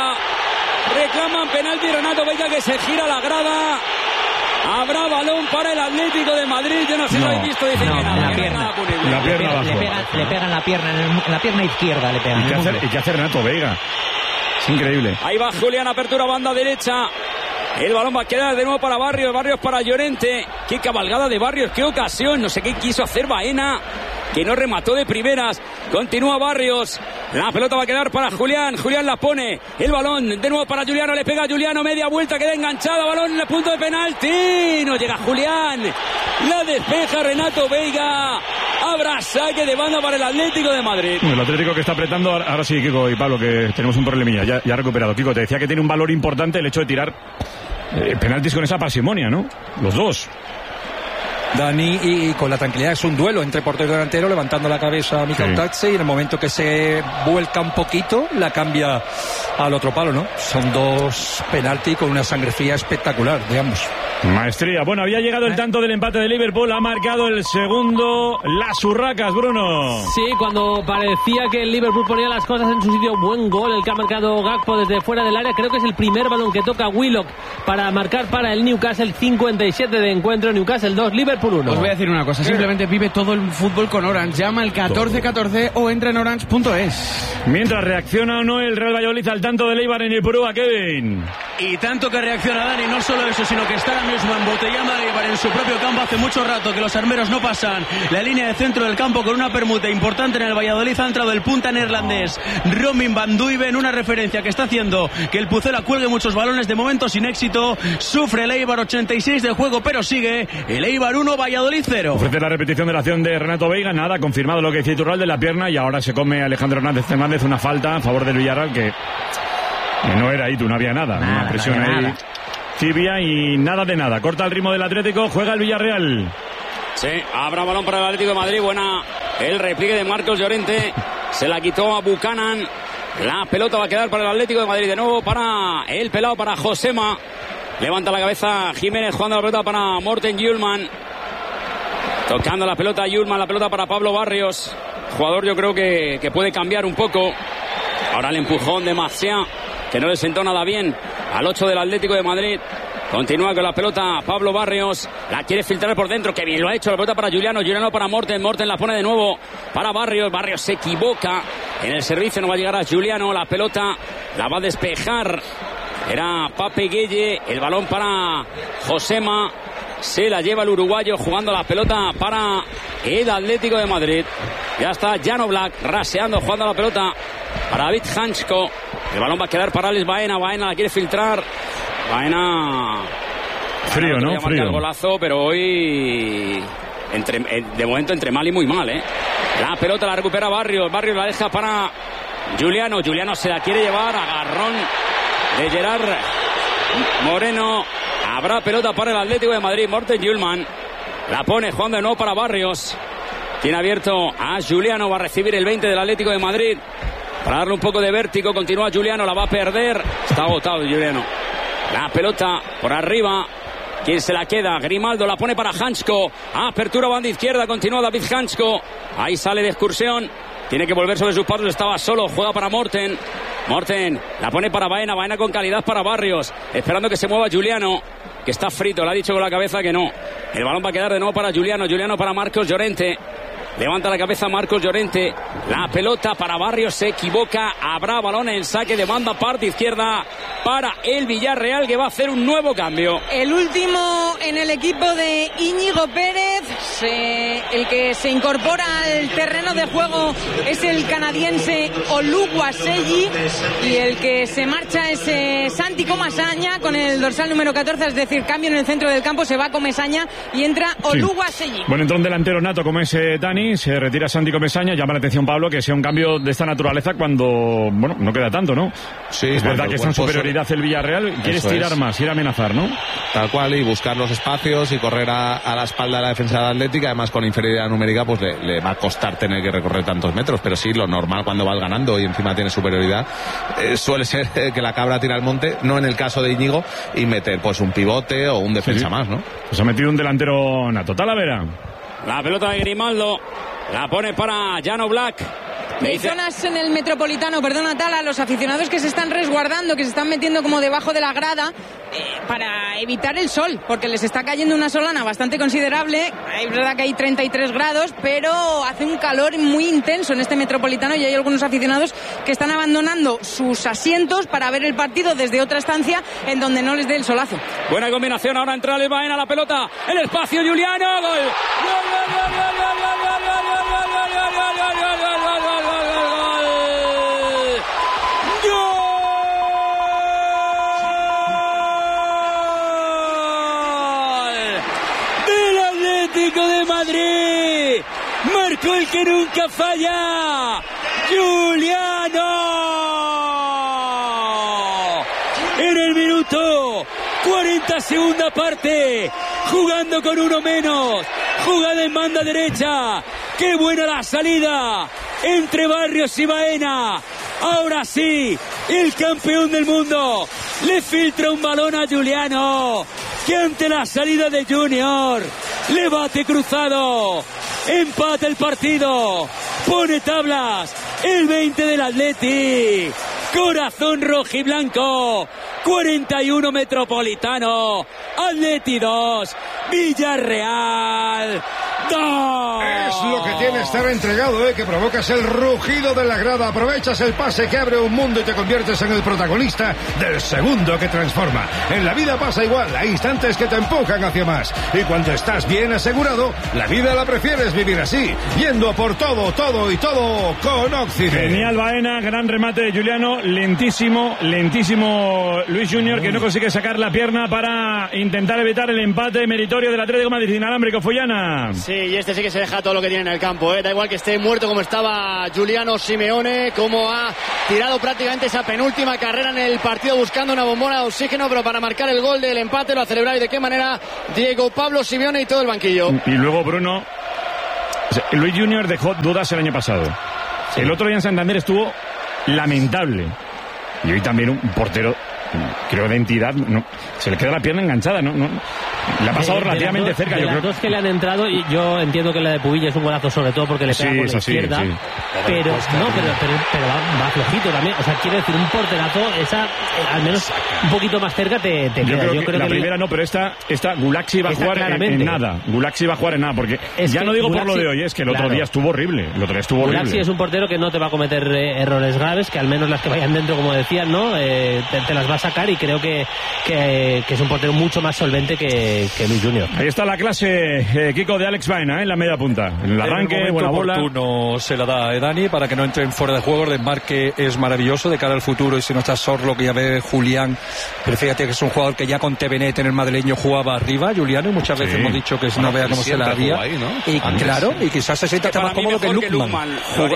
Veiga, que se gira la grada. Habrá balón para el Atlético de Madrid. Yo no sé si lo habéis visto. Dicen que nada, la pierna. La pierna abajo. Le pegan la pierna, en la pierna izquierda le pegan. ¿Y qué hace Renato Veiga? Es increíble. Ahí va Julián, apertura banda derecha. El balón va a quedar de nuevo para Barrios para Llorente. Qué cabalgada de Barrios, qué ocasión. No sé qué quiso hacer Baena, que no remató de primeras. Continúa Barrios. La pelota va a quedar para Julián. Julián la pone. El balón de nuevo para Juliano. Le pega Juliano. Media vuelta. Queda enganchada. Balón en el punto de penalti. No llega Julián. La despeja Renato Veiga. Habrá saque de banda para el Atlético de Madrid. El Atlético que está apretando. Ahora sí, Kiko y Pablo, que tenemos un problemilla. Ya ha recuperado. Kiko, te decía que tiene un valor importante el hecho de tirar penaltis con esa parsimonia, ¿no? Los dos. Dani, y con la tranquilidad, es un duelo entre portero y delantero, levantando la cabeza a Mikotatze, y en el momento que se vuelca un poquito la cambia al otro palo, ¿no? Son dos penaltis con una sangre fría espectacular, digamos. Maestría. Bueno, había llegado el tanto del empate de Liverpool, ha marcado el segundo las Urracas, Bruno. Sí, cuando parecía que el Liverpool ponía las cosas en su sitio, buen gol el que ha marcado Gakpo desde fuera del área. Creo que es el primer balón que toca Willock para marcar para el Newcastle. 57 de encuentro, Newcastle 2, Liverpool Liverpool 1. Os voy a decir una cosa, simplemente vive todo el fútbol con Orange. Llama al 1414 o entra en orange.es. Mientras reacciona o no el Real Valladolid al tanto de Eibar en Ipurúa, Kevin. Y tanto que reacciona Dani, no solo eso, sino que está ahora mismo embotellando a Eibar en su propio campo. Hace mucho rato que los armeros no pasan la línea de centro del campo con una permuta importante en el Valladolid. Ha entrado el punta neerlandés Robin van Duiven, una referencia que está haciendo que el Pucela cuelgue muchos balones, de momento sin éxito. Sufre el Eibar, 86 de juego, pero sigue el Eibar 1, Valladolid 0. Ofrece la repetición de la acción de Renato Veiga, nada, confirmado lo que dice Iturral de la pierna, y ahora se come Alejandro Hernández una falta a favor del Villarreal que no era ahí, no había nada, una presión no ahí nada. Tibia y nada de nada. Corta el ritmo del Atlético, juega el Villarreal. Sí, habrá balón para el Atlético de Madrid. Buena el repliegue de Marcos Llorente. Se la quitó a Buchanan. La pelota va a quedar para el Atlético de Madrid. De nuevo para el pelado, para Josema. Levanta la cabeza Jiménez, jugando la pelota para Morten Hjulmand. Tocando la pelota Hjulmand, la pelota para Pablo Barrios. Jugador yo creo que puede cambiar un poco. Ahora el empujón de Maciá, que no le sentó nada bien al 8 del Atlético de Madrid. Continúa con la pelota Pablo Barrios. La quiere filtrar por dentro. Que bien lo ha hecho. La pelota para Juliano. Juliano para Morten. Morten la pone de nuevo para Barrios. Barrios se equivoca en el servicio. No va a llegar a Juliano. La pelota la va a despejar. Era Pape Gueye. El balón para Josema. Se la lleva el uruguayo jugando la pelota para el Atlético de Madrid. Ya está Jan Oblak raseando, jugando la pelota para David Hansko. El balón va a quedar para Alex Baena. Baena la quiere filtrar. Baena... Frío, ¿no? Frío. El golazo, pero hoy... de momento entre mal y muy mal, ¿eh? La pelota la recupera Barrios. Barrios la deja para Juliano. Juliano se la quiere llevar. Agarrón de Gerard Moreno. Habrá pelota para el Atlético de Madrid. Morten Hjulmand la pone jugando de nuevo para Barrios. Tiene abierto a Juliano. Va a recibir el 20 del Atlético de Madrid para darle un poco de vértigo. Continúa Juliano. La va a perder. Está agotado Juliano. La pelota por arriba. ¿Quién se la queda? Grimaldo la pone para Hansko. Apertura banda izquierda. Continúa David Hansko. Ahí sale de excursión. Tiene que volver sobre sus pasos. Estaba solo. Juega para Morten. Morten la pone para Baena. Baena con calidad para Barrios. Esperando que se mueva Juliano, que está frito. Le ha dicho con la cabeza que no. El balón va a quedar de nuevo para Juliano. Juliano para Marcos Llorente. Levanta la cabeza Marcos Llorente. La pelota para Barrios. Se equivoca. Habrá balón en saque de banda, parte izquierda, para el Villarreal, que va a hacer un nuevo cambio. El último en el equipo de Íñigo Pérez. El que se incorpora al terreno de juego es el canadiense Oluwaseyi. Y el que se marcha es Santi Comesaña con el dorsal número 14. Es decir, cambio en el centro del campo. Se va Comesaña y entra Oluwaseyi. Sí. Bueno, entra un delantero nato como es Dani. Se retira Santi Comesaña. Llama la atención, Pablo, que sea un cambio de esta naturaleza cuando, bueno, no queda tanto, ¿no? Sí, es verdad que está en superioridad el Villarreal. Quieres tirar más, ir a amenazar, ¿no? Tal cual, y buscar los espacios y correr a la espalda de la defensa de Atlética. Además, con inferioridad numérica, pues le va a costar tener que recorrer tantos metros. Pero sí, lo normal cuando vas ganando y encima tiene superioridad, suele ser que la cabra tira al monte, no en el caso de Íñigo, y meter pues un pivote o un defensa más, ¿no? Pues ha metido un delantero nato. Talavera. La pelota de Grimaldo la pone para Jan Oblak. Hay zonas en el Metropolitano, perdona Tala, los aficionados que se están resguardando, que se están metiendo como debajo de la grada para evitar el sol, porque les está cayendo una solana bastante considerable. Es verdad que hay 33 grados, pero hace un calor muy intenso en este Metropolitano y hay algunos aficionados que están abandonando sus asientos para ver el partido desde otra estancia en donde no les dé el solazo. Buena combinación, ahora entra el Baena, la pelota, el espacio, Juliano, gol. ¡Gol, gol, gol, gol, gol, gol, gol, gol, gol, gol, gol, gol, gol, gol, gol! De Madrid, marcó el que nunca falla, Juliano, en el minuto 40, segunda parte, jugando con uno menos, jugada en banda derecha, qué buena la salida entre Barrios y Baena. Ahora sí, el campeón del mundo le filtra un balón a Juliano, que ante la salida de Junior le bate cruzado, empata el partido, pone tablas el 20 del Atleti, corazón rojiblanco, 41 Metropolitano, Atleti 2, Villarreal 2. Es lo que tiene estar entregado, que provocas el rugido de la grada, aprovechas el pase que abre un mundo y te conviertes en el protagonista del segundo que transforma. En la vida pasa igual, hay instantes que te empujan hacia más. Y cuando estás bien asegurado, la vida la prefieres vivir así, yendo a por todo, todo y todo con Occidente. Genial Baena, gran remate de Juliano, lentísimo Luis Junior, que no consigue sacar la pierna para intentar evitar el empate meritorio del Atlético de Madrid. Inalámbrico, Fullana. Sí, y este sí que se deja todo lo que tiene en el campo, Da igual que esté muerto como estaba Giuliano Simeone, como ha tirado prácticamente esa penúltima carrera en el partido buscando una bombona de oxígeno, pero para marcar el gol del empate lo ha celebrado, y de qué manera Diego Pablo Simeone y todo el banquillo. Y luego Bruno, Luis Junior dejó dudas el año pasado. Sí. El otro día en Santander estuvo lamentable. Y hoy también un portero, creo, de entidad, no, se le queda la pierna enganchada, no le ha pasado relativamente cerca. De yo las creo dos que le han entrado, y yo entiendo que la de Pubilla es un golazo, sobre todo porque le pega por la izquierda, sí. Pero va flojito también. O sea, quiero decir, un porterazo, esa al menos un poquito más cerca te queda. Yo creo que la primera no, pero esta Gulaxi va a jugar en nada. Gulaxi va a jugar en nada, porque ya no digo Gulaxi, por lo de hoy, es que el otro día estuvo horrible. Gulaxi es un portero que no te va a cometer errores graves, que al menos las que vayan dentro, como decían, ¿no? Te las va a sacar, y creo que es un portero mucho más solvente que Luis Junior. Ahí está la clase, Kiko, de Alex Baena, en la media punta. En el arranque, buena bola. Oportuno se la da Dani para que no entren fuera de juego. El desmarque es maravilloso de cara al futuro, y si no está Sorlo, que ya ve Julián, pero fíjate que es un jugador que ya con Tevenet en el madrileño jugaba arriba, Juliano, y muchas veces hemos dicho que no vea cómo se la haría. Ahí, ¿no? Y claro, y quizás se sienta más cómodo que Lukman.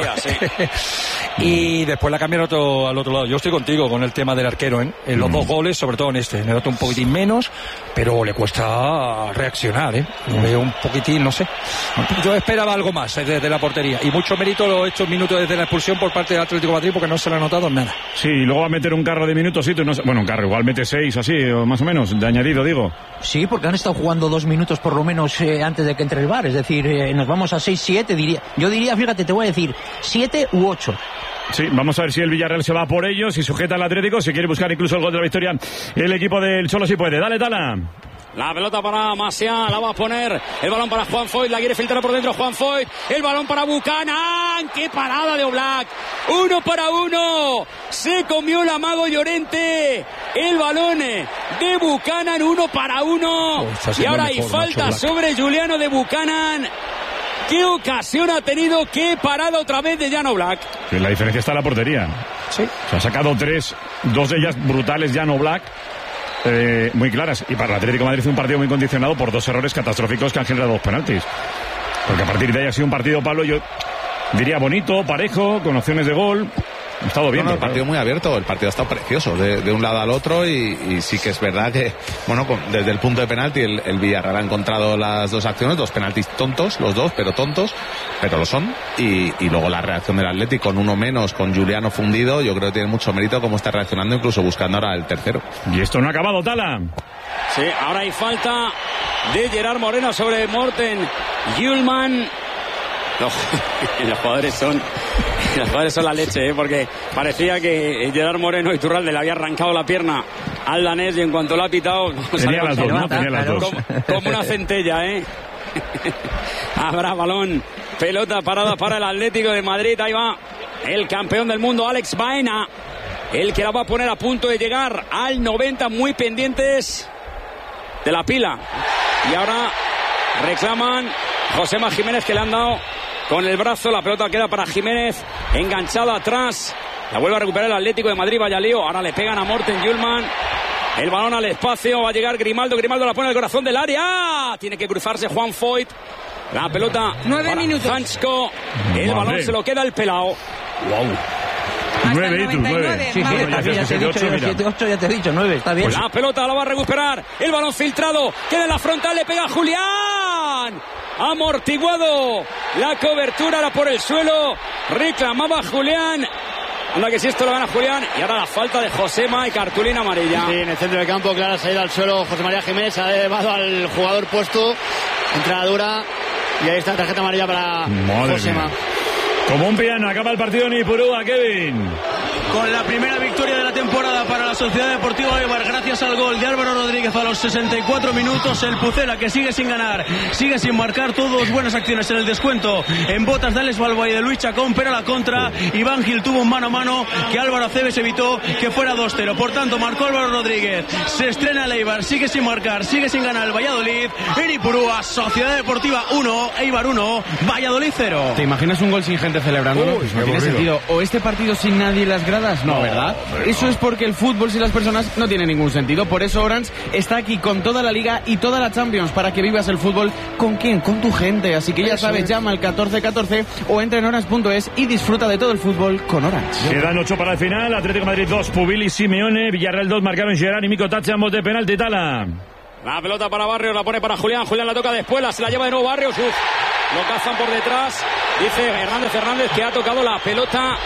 Y después la cambian al otro lado. Yo estoy contigo con el tema del arquero, en los dos goles, sobre todo en este. Le noto un poquitín menos, pero le cuesta reaccionar, Lo veo un poquitín, no sé. Yo esperaba algo más desde la portería, y mucho mérito estos minutos desde la expulsión por parte del Atlético de Madrid, porque no se le ha notado nada. Sí, y luego va a meter un carro de minutos, bueno, un carro, igual mete 6 así, o más o menos, de añadido, digo. Sí, porque han estado jugando 2 minutos por lo menos antes de que entre el VAR, es decir, nos vamos a 6-7, diría. Yo diría, fíjate, te voy a decir 7 u 8. Sí, vamos a ver si el Villarreal se va por ellos y sujeta al Atlético, si quiere buscar incluso el gol de la victoria. El equipo del Cholo sí puede. Dale, Tala. La pelota para Maciá, la va a poner, el balón para Juan Foyt, la quiere filtrar por dentro Juan Foyt, el balón para Buchanan, qué parada de Oblak, 1 para 1, se comió el amago Llorente, el balón de Buchanan, 1 para 1, y ahora hay falta sobre Giuliano de Buchanan. ¿Qué ocasión ha tenido? ¿Qué parada otra vez de Jan Oblak? La diferencia está en la portería. Sí. Se ha sacado 3, 2 de ellas brutales Jan Oblak. Muy claras, y para el Atlético de Madrid es un partido muy condicionado por 2 errores catastróficos que han generado 2 penaltis, porque a partir de ahí ha sido un partido, Pablo, yo diría bonito, parejo, con opciones de gol. Ha estado bien. El partido muy abierto, el partido ha estado precioso de un lado al otro, y sí que es verdad que, bueno, desde el punto de penalti el Villarreal ha encontrado las 2 acciones, 2 penaltis tontos, los 2, pero tontos, pero lo son, y luego la reacción del Atlético con 1 menos, con Giuliano fundido, yo creo que tiene mucho mérito cómo está reaccionando, incluso buscando ahora el tercero. Y esto no ha acabado, Tala. Sí, ahora hay falta de Gerard Moreno sobre Morten Hjulmand. Los jugadores son la leche, porque parecía que Gerard Moreno y Turralde le había arrancado la pierna al danés, y en cuanto lo ha pitado tenía las dos, ¿no? Tenía las dos. Como una centella, Habrá balón, pelota parada para el Atlético de Madrid. Ahí va el campeón del mundo, Alex Baena, el que la va a poner a punto de llegar al 90, muy pendientes de la pila. Y ahora reclaman Josema Jiménez, que le han dado con el brazo. La pelota queda para Jiménez, enganchada atrás, la vuelve a recuperar el Atlético de Madrid. Vaya lío, ahora le pegan a Morten Hjulmand, el balón al espacio, va a llegar Grimaldo la pone al corazón del área, tiene que cruzarse Juan Foyt, la pelota 9 minutos. Hansko, el balón se lo queda el pelao. Wow. 9. Sí, ya te he dicho 9, está bien. Pues la pelota la va a recuperar, el balón filtrado, queda en la frontal, le pega Julián, amortiguado la cobertura, era por el suelo, reclamaba Julián. Anda que si esto lo gana Julián. Y ahora la falta de Josema y cartulina amarilla. Sí, en el centro del campo, clara salida al suelo. José María Jiménez ha elevado al jugador puesto, entrada dura, y ahí está la tarjeta amarilla para Josema. Como un piano, acaba el partido en Ipurúa, Kevin. con la primera victoria de la temporada para la Sociedad Deportiva Eibar, gracias al gol de Álvaro Rodríguez a los 64 minutos. El Pucela, que sigue sin ganar, sigue sin marcar, todos buenas acciones en el descuento en botas de Alex Balba y de Luis Chacón, pero a la contra Iván Gil tuvo un mano a mano que Álvaro Aceves evitó que fuera 2-0. Por tanto, marcó Álvaro Rodríguez, se estrena el Eibar, sigue sin marcar, sigue sin ganar el Valladolid. En Ipurúa, Sociedad Deportiva 1, Eibar 1, Valladolid 0. ¿Te imaginas un gol sin gente celebrándolo? Pues no tiene sentido. O este partido sin nadie en las gradas, no, ¿verdad? Eso es porque el fútbol sin las personas no tiene ningún sentido. Por eso Orange está aquí con toda la Liga y toda la Champions para que vivas el fútbol. ¿Con quién? Con tu gente. Así que ya sabes, llama al 1414 o entra en orange.es y disfruta de todo el fútbol con Orange. Quedan 8 para el final. Atlético de Madrid 2, Pubil y Simeone. Villarreal 2, marcaron Gerard y Mico Tache, ambos de penalti. Tala. La pelota para Barrios, la pone para Julián. Julián la toca después, se la lleva de nuevo Barrios. Lo cazan por detrás. Dice Hernández que ha tocado la pelota.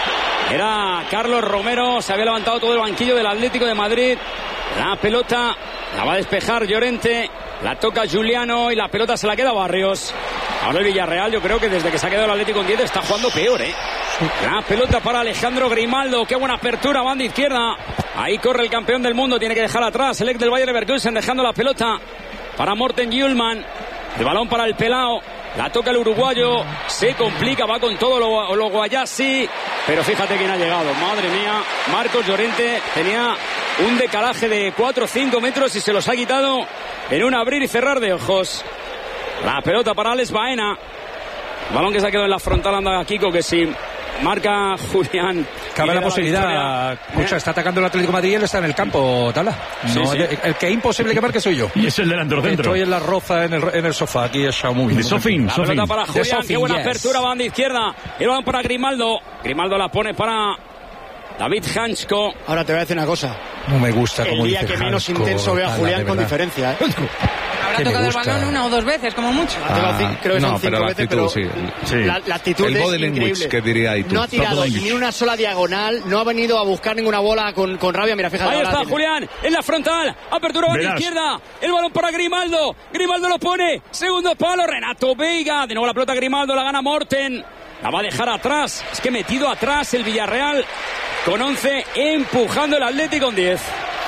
Era Carlos Romero, se había levantado todo el banquillo del Atlético de Madrid. La pelota la va a despejar Llorente, la toca Juliano y la pelota se la queda Barrios. Ahora el Villarreal, yo creo que desde que se ha quedado el Atlético en 10 está jugando peor, La pelota para Alejandro Grimaldo, qué buena apertura, banda izquierda. Ahí corre el campeón del mundo, tiene que dejar atrás el ex del Bayer Leverkusen, dejando la pelota para Morten Hjulman. El balón para el Pelao. La toca el uruguayo, se complica, va con todo lo Guayasi, pero fíjate quién ha llegado, madre mía. Marcos Llorente tenía un decalaje de 4 o 5 metros y se los ha quitado en un abrir y cerrar de ojos. La pelota para Alex Baena, balón que se ha quedado en la frontal, anda Kiko, que sí. Marca Julián. Cabe la posibilidad. Escucha, está atacando el Atlético de Madrid y él está en el campo, Tala. No, sí. El que es imposible que marque soy yo. Y es el delantero centro. Estoy en la roza en el sofá. Aquí es Xiaomi. De Sofín. La pelota para Julián. Qué buena apertura, banda izquierda. El balón para Grimaldo. Grimaldo la pone para David Hansko. Ahora te voy a decir una cosa. No me gusta como dice El día que menos intenso veo a Julián con diferencia. Habrá tocado el balón 1 o 2 veces, como mucho. Creo que son 5 veces, pero sí. La actitud el es body increíble. language que diría ahí tú. No ha tirado ni una sola diagonal, no ha venido a buscar ninguna bola con rabia. Mira, fíjate. Ahí está Julián, en la frontal, apertura a la izquierda, el balón para Grimaldo. Grimaldo lo pone, segundo palo, Renato Veiga. De nuevo la pelota Grimaldo, la gana Morten. La va a dejar atrás, es que metido atrás el Villarreal con 11, empujando el Atlético con 10.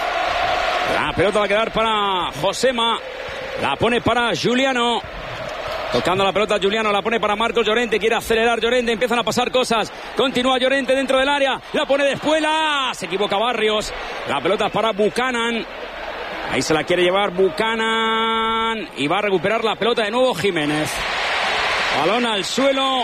La pelota va a quedar para Josema. La pone para Juliano. Tocando la pelota Juliano, la pone para Marcos Llorente. Quiere acelerar Llorente, empiezan a pasar cosas. Continúa Llorente dentro del área. La pone de espuela. Se equivoca Barrios. La pelota para Buchanan. Ahí se la quiere llevar Buchanan. Y va a recuperar la pelota de nuevo Jiménez. Balón al suelo.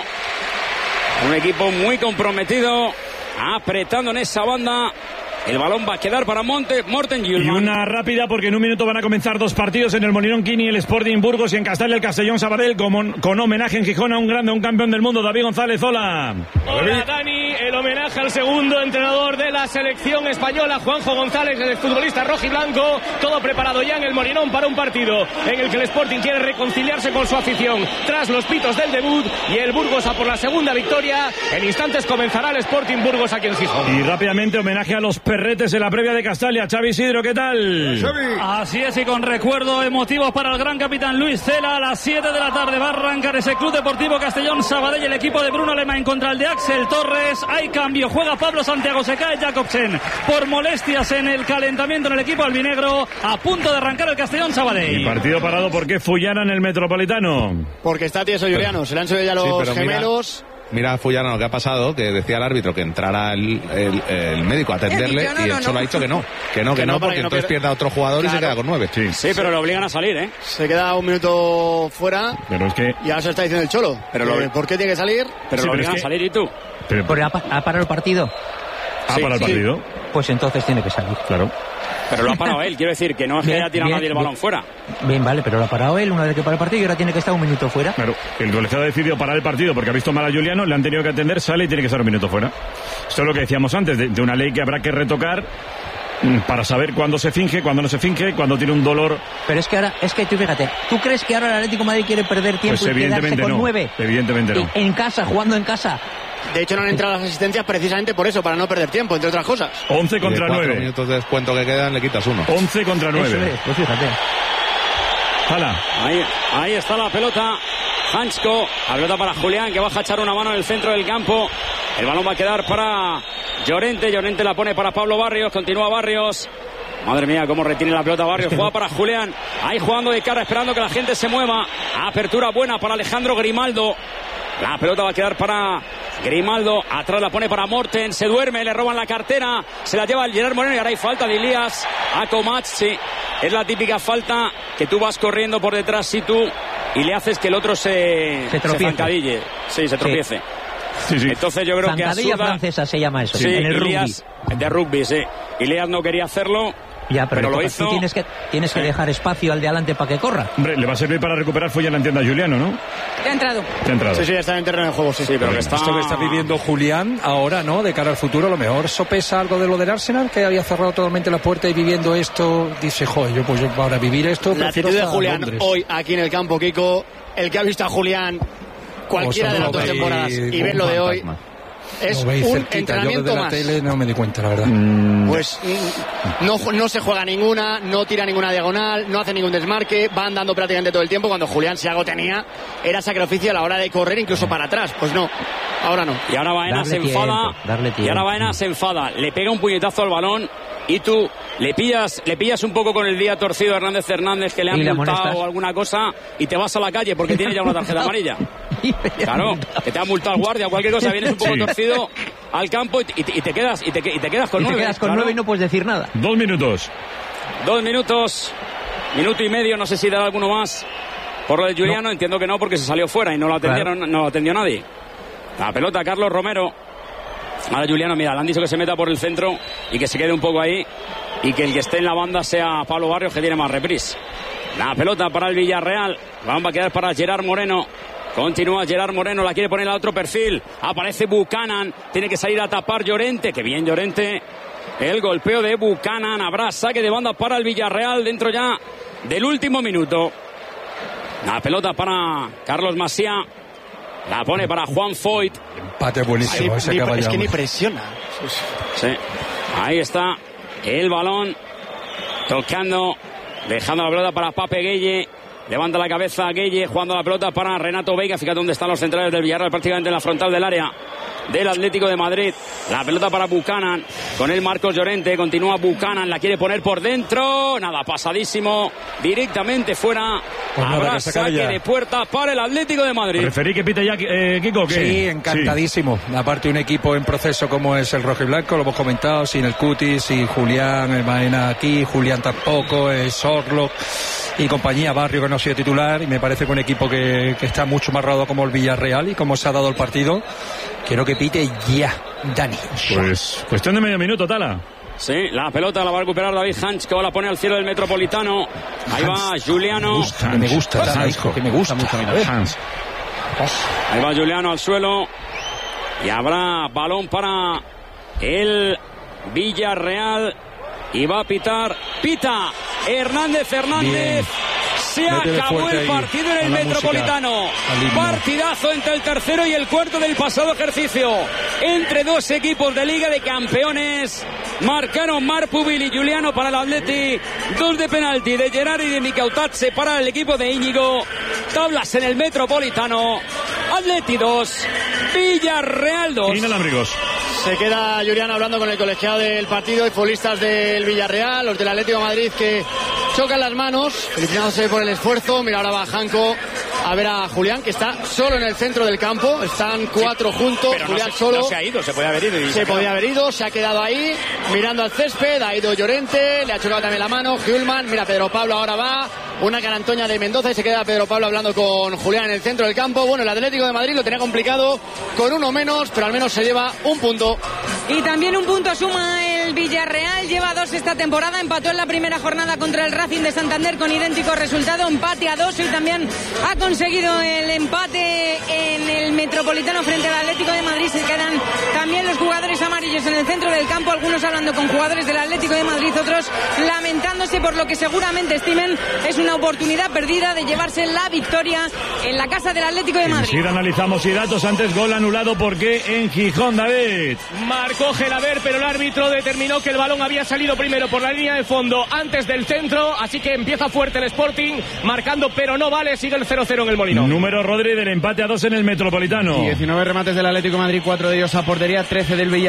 Un equipo muy comprometido. Apretando en esa banda. El balón va a quedar para Morten Hjulman. Y una rápida porque en un minuto van a comenzar 2 partidos en el Molinón Quini, el Sporting Burgos y en Castellón el Castellón Sabadell con homenaje en Gijón a un grande, a un campeón del mundo, David González. Hola. Hola Dani, el homenaje al segundo entrenador de la selección española, Juanjo González, el futbolista rojiblanco, todo preparado ya en el Molinón para un partido en el que el Sporting quiere reconciliarse con su afición tras los pitos del debut y el Burgos a por la segunda victoria. En instantes comenzará el Sporting Burgos aquí en Gijón. Y rápidamente homenaje a los perretes en la previa de Castalia. Xavi Isidro, ¿qué tal? Así es, y con recuerdos emotivos para el gran capitán Luis Cela. A las 7 de la tarde va a arrancar ese Club Deportivo Castellón Sabadell, el equipo de Bruno Alemán contra el de Axel Torres. Hay cambio, juega Pablo Santiago, se cae Jacobsen por molestias en el calentamiento en el equipo albinegro. A punto de arrancar el Castellón Sabadell. Y partido parado, ¿por qué Fullana en el Metropolitano? Porque está tieso Juliano, se le han subido ya los gemelos. Mira a Fullana lo que ha pasado, que decía el árbitro que entrara el médico a atenderle y él solo ha dicho que no, porque entonces pierde a otro jugador y se queda con 9. Sí, pero lo obligan a salir, Se queda un minuto fuera. Pero es que... Y ahora se está diciendo el Cholo. ¿Por qué tiene que salir? Pero lo obligan a salir, ¿y tú? ¿Ha parado el partido? ¿Ha parado el partido? Pues entonces tiene que salir. Claro. Pero lo ha parado él, quiero decir, que no es que haya tirado nadie el balón fuera. Bien, vale, pero lo ha parado él una vez que para el partido y ahora tiene que estar un minuto fuera. Claro, el colegiado ha decidido parar el partido porque ha visto mal a Juliano, le han tenido que atender, sale y tiene que estar un minuto fuera. Esto es lo que decíamos antes, de una ley que habrá que retocar para saber cuándo se finge, cuándo no se finge, cuándo tiene un dolor. Pero es que ahora, tú fíjate, ¿tú crees que ahora el Atlético de Madrid quiere perder tiempo pues y quedarse con 9? Evidentemente no. En casa, jugando en casa. De hecho no han entrado las asistencias precisamente por eso, para no perder tiempo, entre otras cosas. 11 contra 9. 4 minutos de descuento que quedan, le quitas 1. 11 contra 9. Eso es, pues fíjate. Jala. Ahí está la pelota. Hansko, la pelota para Julián, que baja a echar una mano en el centro del campo. El balón va a quedar para Llorente la pone para Pablo Barrios, continúa Barrios. Madre mía, cómo retiene la pelota Barrios. Juega para Julián. Ahí jugando de cara, esperando que la gente se mueva. Apertura buena para Alejandro Grimaldo. La pelota va a quedar para Grimaldo. Atrás la pone para Morten. Se duerme, le roban la cartera. Se la lleva el Gerard Moreno y ahora hay falta de Elías a Comac. Sí, es la típica falta que tú vas corriendo por detrás, si tú, y le haces que el otro se zancadille. Sí, se tropiece. Sí. Entonces yo creo zancadilla que francesa se llama eso. Sí, en el Elías, rugby. De rugby, sí. Elías no quería hacerlo. Ya, pero lo hizo. Tú tienes que dejar espacio al de adelante para que corra. Hombre, le va a servir para recuperar fuelle en la entienda Juliano, ¿no? Ya ha entrado. Sí, está en terreno de juego, sí. Pero esto que está viviendo Julián ahora, ¿no? De cara al futuro, a lo mejor sopesa algo de lo del Arsenal, que había cerrado totalmente la puerta y viviendo esto, dice, joder, yo para vivir esto... La actitud de Julián hoy aquí en el campo, Kiko, el que ha visto a Julián cualquiera de las 2 temporadas y ver lo de hoy... Es un entrenamiento más. Tele no me di cuenta, la verdad. Pues no se juega ninguna, no tira ninguna diagonal, no hace ningún desmarque, van dando prácticamente todo el tiempo. Cuando Julián Seago tenía, era sacrificio a la hora de correr, incluso para atrás. Pues no, ahora no. Y ahora Baena se enfada. Y ahora Baena se enfada. Le pega un puñetazo al balón y tú le pillas un poco con el día torcido a Hernández que le han multado o alguna cosa y te vas a la calle porque tiene ya una tarjeta amarilla. Claro, que te ha multado el guardia o cualquier cosa, vienes un poco torcido al campo y te quedas con 9. Te quedas con 9 y no puedes decir nada. 2 minutos. 2 minutos. Minuto y medio, no sé si dará alguno más. Por lo de Juliano, entiendo que no, porque se salió fuera y no lo atendió nadie. La pelota, Carlos Romero. Ahora Juliano, mira, le han dicho que se meta por el centro y que se quede un poco ahí y que el que esté en la banda sea Pablo Barrios, que tiene más reprise. La pelota para el Villarreal. Va a quedar para Gerard Moreno. Continúa Gerard Moreno, la quiere poner a otro perfil. Aparece Buchanan, tiene que salir a tapar Llorente. Que bien Llorente. El golpeo de Buchanan. Habrá saque de banda para el Villarreal dentro ya del último minuto. La pelota para Carlos Masía. La pone para Juan Foyt. Empate buenísimo. Es que ni presiona. Sí. Ahí está el balón. Tocando. Dejando la pelota para Pape Gueye. Levanta la cabeza Gueye, jugando la pelota para Renato Veiga. Fíjate dónde están los centrales del Villarreal, prácticamente en la frontal del área del Atlético de Madrid. La pelota para Buchanan, con el Marcos Llorente. Continúa Buchanan, la quiere poner por dentro. Nada, pasadísimo, directamente fuera. Pues habrá saque de puerta para el Atlético de Madrid. ¿Preferí que pite ya, Kiko? ¿Qué? Sí, encantadísimo. Sí. Aparte, un equipo en proceso como es el rojo y blanco, lo hemos comentado, sin el Cutis, sin Julián, el Baena aquí, Julián tampoco, Sorlock y compañía, Barrio que no ha sido titular, y me parece que un equipo que está mucho más rodado como el Villarreal y como se ha dado el partido. Quiero que pite ya, Dani. Pues cuestión de medio minuto, Tala. Sí, la pelota la va a recuperar David Hans, que la pone al cielo del Metropolitano. Ahí va Juliano. Me gusta, que me gusta mucho. Hans. Ahí va Juliano al suelo. Y habrá balón para el Villarreal. Y va a pitar. Pita Hernández. Bien. Se acabó el partido en el Metropolitano. Partidazo entre el tercero y el cuarto del pasado ejercicio. Entre dos equipos de Liga de Campeones. Marcaron Marpubil y Juliano para el Atleti. 2 de penalti de Gerard y de Mikautatse para el equipo de Íñigo. Tablas en el Metropolitano. Atleti 2, Villarreal 2. Inalámbricos. Se queda Juliano hablando con el colegiado del partido y futbolistas del Villarreal, los del Atlético de Madrid, que chocan las manos, felicitándose por el esfuerzo. Mira, ahora va Janko a ver a Julián, que está solo en el centro del campo. Están 4 juntos, pero Julián no solo. No se ha ido, se podía haber ido. Se podía haber ido, se ha quedado ahí, mirando al césped. Ha ido Llorente, le ha chocado también la mano. Hjulman, mira, Pedro Pablo ahora va. Una carantoña de Mendoza y se queda Pedro Pablo hablando con Julián en el centro del campo. Bueno, el Atlético de Madrid lo tenía complicado con uno menos, pero al menos se lleva un punto. Y también un punto suma el Villarreal, lleva 2 esta temporada, empató en la primera jornada contra el Racing de Santander con idéntico resultado, empate a 2, y también ha conseguido el empate en el Metropolitano frente al Atlético de Madrid. Se quedan también los jugadores amarillos en el centro del campo, algunos hablando con jugadores del Atlético de Madrid, otros lamentándose por lo que seguramente estimen es una oportunidad perdida de llevarse la victoria en la casa del Atlético de Madrid. Enseguida analizamos y datos. Antes, gol anulado, ¿por qué en Gijón, David? Marcó Gelaber, pero el árbitro determinó que el balón había salido primero por la línea de fondo antes del centro, así que empieza fuerte el Sporting, marcando, pero no vale, sigue el 0-0 en el Molinón. Número, Rodri, del empate a 2 en el Metropolitano. 19 remates del Atlético de Madrid, 4 de ellos a portería, 13 del Villarreal,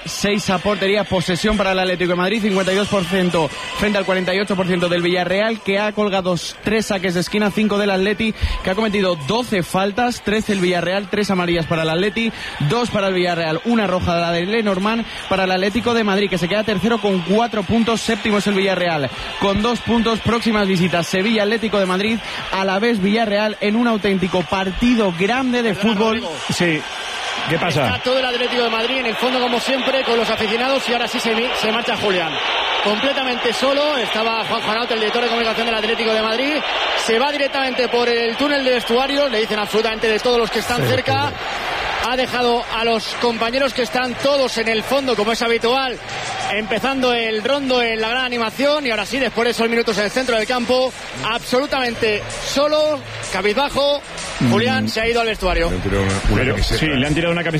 6 a portería, posesión para el Atlético de Madrid, 52% frente al 48% del Villarreal, que ha colgado 3 saques de esquina, 5 del Atleti, que ha cometido 12 faltas, 13 el Villarreal, 3 amarillas para el Atleti, 2 para el Villarreal, 1 roja de la de Lenormand para el Atlético de Madrid, que se queda tercero con 4 puntos, séptimo es el Villarreal con 2 puntos. Próximas visitas: Sevilla, Atlético de Madrid, a la vez Villarreal, en un auténtico partido grande de fútbol. Sí. ¿Qué pasa? Está todo el Atlético de Madrid en el fondo, como siempre, con los aficionados, y ahora sí se marcha Julián. Completamente solo, estaba Juan Juanauta, el director de comunicación del Atlético de Madrid. Se va directamente por el túnel de vestuarios, le dicen absolutamente de todos los que están cerca. Ha dejado a los compañeros que están todos en el fondo, como es habitual, empezando el rondo en la gran animación, y ahora sí, después de esos minutos en el centro del campo, absolutamente solo, cabizbajo, Julián se ha ido al vestuario. Sí, le han tirado una camiseta